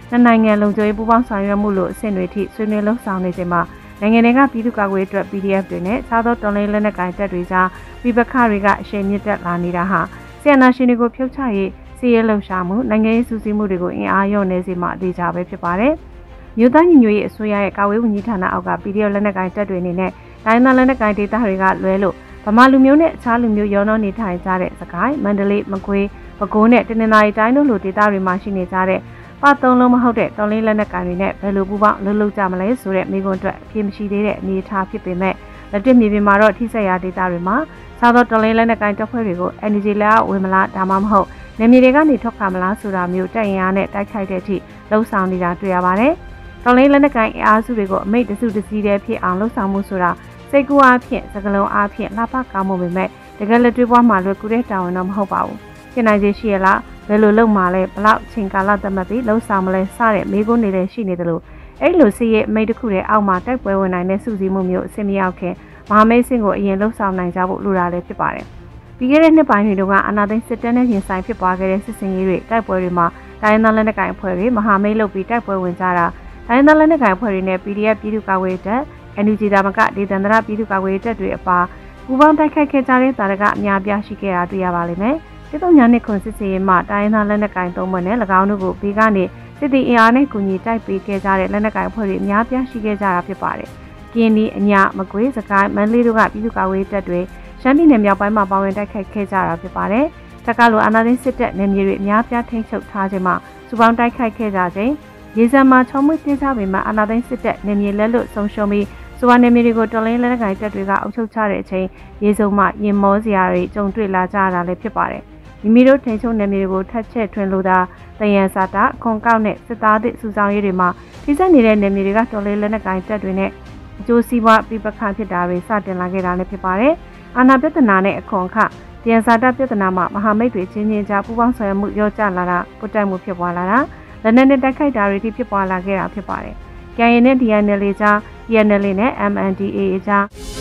[SPEAKER 4] နိုင်ငံလုံခြုံရေးပူးပေါင်းဆောင်ရွက်မှုလို့အဆင့်တွေထိဆွေးနွေးလှုပ်ဆောင်နေချိန်မှာနိုင်ငံတွေကပြည်သူ့ကာကွယ်ရေးအတွက် P D F တွေနဲ့ခြားသောတော်လှန်ရေးလက်နက်ကိုင်တပ်တွေကြားပြပခတွေကအရှိန်မြင့်တက်လာနေတာဟာဆီယနာရှင်တွေကိုဖြုတ်ချရေးစီးရဲလှုပ်ရှားမှုနိုင်ငံရေးစုစည်းမှုတွေကိုအင်အားလျော့နေစေမှအသေးချာပဲဖြစ်ပါတယ်။မြို့သားညီညွတ်ရေးအစိုးရရဲ့ကာကွယ်ဝန်ကြီးဌာနအောက်က P D F လက်နက်ကိုင်တပ်တွေအနေနဲ့တိုင်းသားလက်နက်ကိုင်ဒေသတွေကလွဲလို့ဗမာလူမျိုးနဲ့အခြားလူမျိုးရောနှောနေထိုင်ကြတဲ့စကိုင်းမန္တလေးမကွေးပဲခူးနဲ့တနင်္သာရီတိုင်းတို့လိုဒေသတွေမှာရှိနေကြတဲ့ပတ်သုံးလုံးမဟုတ်တဲ့တော်လင်းလက်နက်ကိုင်တွေနဲ့ဘယ်လိုပူပေါင်းလှုပ်လှုပ်ကြမလဲဆိုတဲ့မိကွန်းအတွက်အပြည့်မရှိသေးတဲ့အနေအထားဖြစ်ပေမဲ့လက်တွေ့မြေပြင်မှာတော့ထိစက်ရာဒေသတွေမှာစားသောတော်လင်းလက်နက်ကိုင်တပ်ဖွဲ့တွေကို Energy လက်အောက်ဝင်မလားဒါမှမဟုတ်နေမြေတွေကနေထွက်ခါမလားဆိုတာမျိုးတက်ရင်အားနဲ့တိုက်ခိုက်တဲ့အထိလှုပ်ဆောင်နေတာတွေ့ရပါတယ်။တော်လင်းလက်နက်ကိုင်အားစုတွေကိုအမိတ်တစုတစည်းတည်းဖြစ်အောင်လှုပ်ဆောင်မှုဆိုတာစိတ်ကူးအားဖြင့်စကလုံးအားဖြင့်လှပကောင်းမှုပေမဲ့တကယ်လက်တွေ့ဘဝမှာလွယ်ကူတဲ့တာဝန်တော့မဟုတ်ပါဘူး။ဖြစ်နိုင်ခြေရှိရလားဘယ်လိုလုပ်မှလဲဘလောက်ချိန်ကာလသတ်မှတ်ပြီးလှုပ်ဆောင်မလဲစတဲ့မိကုန်းနေတဲ့ရှိနေတယ်လို့အဲ့လိုစီရဲ့အမိတ်တစ်ခုတည်းအောက်မှာတိုက်ပွဲဝင်နိုင်တဲ့စုစည်းမှုမျိုးအဆင်မရောက်ခင်မဟာမိတ်စင်ကိုအရင်လှုပ်ဆောင်နိုင်ကြဖို့လိုတာလည်းဖြစ်ပါတယ်။ပြီးခဲ့တဲ့နှစ်ပိုင်းတွေတုန်းကအာဏာသိမ်းစစ်တပ်နဲ့ရင်ဆိုင်ဖြစ်ပွားခဲ့တဲ့စစ်စင်ရေးတွေတိုက်ပွဲတွေမှာတိုင်းသားလက်နက်ကိုင်အဖွဲ့တွေမဟာမိတ်လုပ်ပြီးတိုက်ပွဲဝင်ကြတာတိုင်းသားလက်နက်ကိုင်အဖွဲ့တွေနဲ့ P D F ပြည်သူ့ကာကွယ်ရေးတပ် N U G ဒါမကဒေသန္တရပြည်သူ့ကာကွယ်ရေးတပ်တွေအပါပူးပေါင်းတိုက်ခိုက်ခဲ့ကြတဲ့တာရကအများပြားရှိခဲ့တာတွေ့ရပါလိမ့်မယ်။ပြည်သူ့ညာနှစ်ခွန်စစ်စေးရေးမှာတိုင်းသားလက်နက်ကိုင်သုံးဖွဲ့နဲ့၎င်းတို့ကိုဘေးကနေစစ်တီအင်အားနဲ့ကူညီတိုက်ပေးခဲ့ကြတဲ့လက်နက်ကိုင်အဖွဲ့တွေအများပြားရှိခဲ့ကြတာဖြစ်ပါတယ်။ကင်းဒီအညာမကွေးစကိုင်းမန္တလေးတို့ကပြည်သူ့ကာကွယ်ရေးတပ်တွေရှမ်းပြည်နယ်မြောက်ပိုင်းမှာပါဝင်တိုက်ခိုက်ခဲ့ကြတာဖြစ်ပါတယ်။တက္ကသိုလ်အာဏာသိမ်းစစ်တပ်နယ်မြေတွေအများပြားထိန်းချုပ်ထားခြင်းမှာစူပေါင်းတိုက်ခိုက်ခဲ့ကြခြင်းရေစံမှာချုံမွေးတင်ကြပေမဲ့အာဏာသိမ်းစစ်တပ်နယ်မြေလက်လွတ်ဆုံးရှုံးပြီးစူပါနယ်မြေတွေကိုတော်လင်းလက်နက်ကိုင်တပ်တွေကအုပ်ချုပ်ချတဲ့အချိန်ရေစုံမှရင်မောစရာတွေကြုံတွေ့လာကြရတာလည်းဖြစ်ပါတယ်။မိမိတို့ထိန်းချုပ်နယ်မြေတွေကိုထပ်ချက်ထွင်လို့သာတယံစာတာခွန်ကောက်နဲ့စစ်သားသည့်စုဆောင်ရေးတွေမှာထိစပ်နေတဲ့နယ်မြေတွေကတော်လင်းလက်နက်ကိုင်တပ်တွေနဲ့အကျိုးစီးပွားပြပခဖြစ်တာတွေစတင်လာခဲ့တာလည်းဖြစ်ပါတယ်။အာဏာပြဿနာနဲ့အခွန်အခတယံစာတာပြဿနာမှာမဟာမိတ်တွေချင်းချင်းကြားပူးပေါင်းဆောင်ရွက်မှုရောကျလာတာပုတ်တက်မှုဖြစ်ပွားလာတာလက်နက်နဲ့တိုက်ခိုက်တာတွေထိဖြစ်ပွားလာခဲ့တာဖြစ်ပါတယ်။ ကိုင် နဲ့ D N L ကြား D N L နဲ့ M N D A ကြား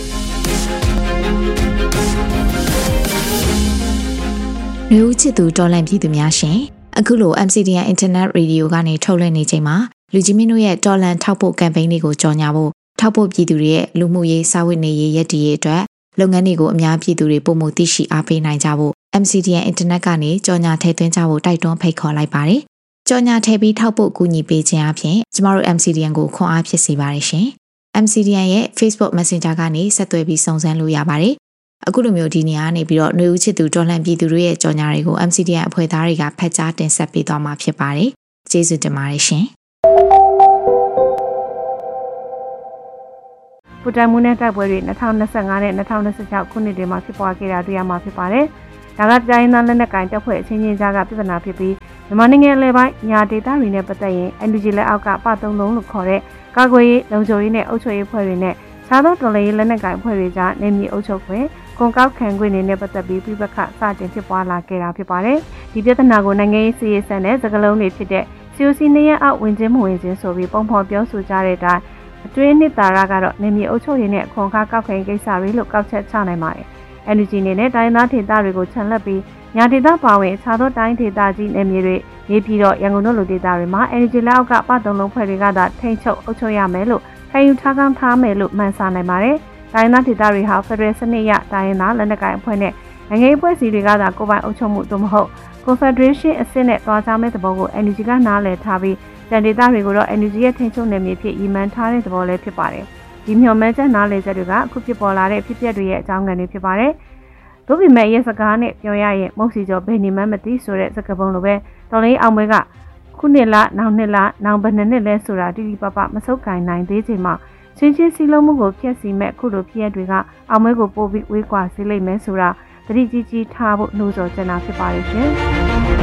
[SPEAKER 3] မျိုးချစ်သူတော်လန့်ပြည်သူများရှင်အခုလို M C D N Internet Radio ကနေထုတ်လွှင့်နေချိန်မှာလူကြီးမင်းတို့ရဲ့တော်လန့်ထောက်ပို့ကမ်ပိန်းတွေကိုကြော်ညာဖို့ထောက်ပို့ပြည်သူတွေရဲ့လူမှုရေးစာဝတ်နေရေးရည်တည်ရေးအတွက်လုပ်ငန်းတွေကိုအများပြည်သူတွေပုံမှုသိရှိအားပေးနိုင်ကြဖို့ M C D N Internet ကနေကြော်ညာထည့်သွင်းကြဖို့တိုက်တွန်းဖိတ်ခေါ်လိုက်ပါတယ်ကြော်ညာထည့်ပြီးထောက်ပို့ကူညီပေးခြင်းအပြင်ကျမတို့ M C D N ကိုခွန်အားဖြစ်စေပါတယ်ရှင် M C D N ရဲ့ Facebook Messenger ကနေဆက်သွယ်ပြီးစုံစမ်းလို့ရပါတယ်အခုလိုမျိုးဒီနေရာကနေပြီးတော့ຫນွေဦးချစ်သူတော်လှန်ပြည်သူတို့ရဲ့ကြော်ညာတွေကို M C D N အဖွဲ့သားတွေကဖတ်ကြားတင်ဆက်ပေးသွားမှာဖြစ်ပါတယ်ကျေးဇူးတင်ပါတယ်ရှင်
[SPEAKER 4] ပူတိုင်မှုနဲ့တိုက်ပွဲတွေ၂၀၂၅နဲ့၂၀၂၆ခုနှစ်တွေမှာဖြစ်ပွားခဲ့တာတွေ့ရမှာဖြစ်ပါတယ်ဒါကတိုင်းသားလက်နက်ကိုင်တပ်ဖွဲ့အချင်းချင်းကြားကပြဿနာဖြစ်ပြီးမြန်မာနိုင်ငံအလဲပိုင်းညာဒေသတွေနဲ့ပတ်သက်ရင် N U G လက်အောက်ကပသုံးလုံးလို့ခေါ်တဲ့ကာကွယ်ရေးလုံခြုံရေးနဲ့အုပ်ချုပ်ရေးဖွဲ့တွေနဲ့စားသောတော်လှန်ရေးလက်နက်ကိုင်ဖွဲ့တွေကြားနေမြေအုပ်ချုပ်ခွင့်ကွန်ကောက်ခံခွင့်တွေနဲ့ပတ်သက်ပြီးပြပခစတင်ဖြစ်ပွားလာခဲ့တာဖြစ်ပါတယ်ဒီပြဿနာကိုနိုင်ငံရေးစီရေးဆန်တဲ့စကားလုံးတွေဖြစ်တဲ့ C O C နေရအောက်ဝင်ချင်းမဝင်ချင်းဆိုပြီးပုံဖော်ပြောဆိုကြတဲ့အတိုင်းအတွင်းနှစ်သာရကတော့နေမြေအုပ်ချုပ်ရေးနဲ့အခွန်အခကောက်ခံကိစ္စတွေလို့ကောက်ချက်ချနိုင်ပါတယ်N U G နေနဲ့တိုင်းသားဒေသတွေကိုခြံလက်ပြီးညာဒေသပါဝင်အခြားသောတိုင်းဒေသကြီးနယ်မြေတွေနေပြည်တော်ရန်ကုန်တို့လိုဒေသတွေမှာ N U G လက်အောက်ကပသုံးလုံးဖွဲ့တွေကသာထိန်းချုပ်အုပ်ချုပ်ရမယ်လို့ခံယူထားကောင်းထားမယ်လို့မှန်ဆနိုင်ပါတယ်။တိုင်းသားဒေသတွေဟာဖက်ဒရယ်စနစ်ရတိုင်းရင်းသားလက်နက်ကိုင်အဖွဲ့နဲ့နိုင်ငံရေးအဖွဲ့အစည်းတွေကသာကိုယ်ပိုင်အုပ်ချုပ်မှုသို့မဟုတ် Confederation အဆင့်နဲ့တွားချမဲ့သဘောကို N U G ကနားလည်ထားပြီးတန်ဒေသတွေကိုတော့ N U G ရဲ့ထိန်းချုပ်နယ်မြေဖြစ်ရည်မှန်းထားတဲ့သဘောလည်းဖြစ်ပါတယ်။ဒီမျှော်မှန်းချက်နားလည်ချက်တွေကအခုဖြစ်ပေါ်လာတဲ့ဖြစ်ပျက်တွေရဲ့အကြောင်းခံတွေဖြစ်ပါတယ်။တို့ပေမဲ့ရဲ့စကားနဲ့ပြောရရင်မုတ်စီကျော်ဘယ်နေမှမသိဆိုတဲ့စကားပုံလိုပဲတော်လေးအောင်ပွဲကခုနှစ်လနောက်နှစ်လနောက်ဘယ်နှစ်နှစ်လဲဆိုတာတိတိပပမဆုပ်ကိုင်နိုင်သေးချိန်မှာချင်းချင်းစီလုံးမှုကိုဖျက်ဆီးမဲ့ခုလိုဖြစ်ရတွေကအောင်ပွဲကိုပို့ပြီးဝေးကွာစေလိမ့်မယ်ဆိုတာသတိကြီးကြီးထားဖို့နှိုးဆော်ချင်တာဖြစ်ပါရဲ့ရှင်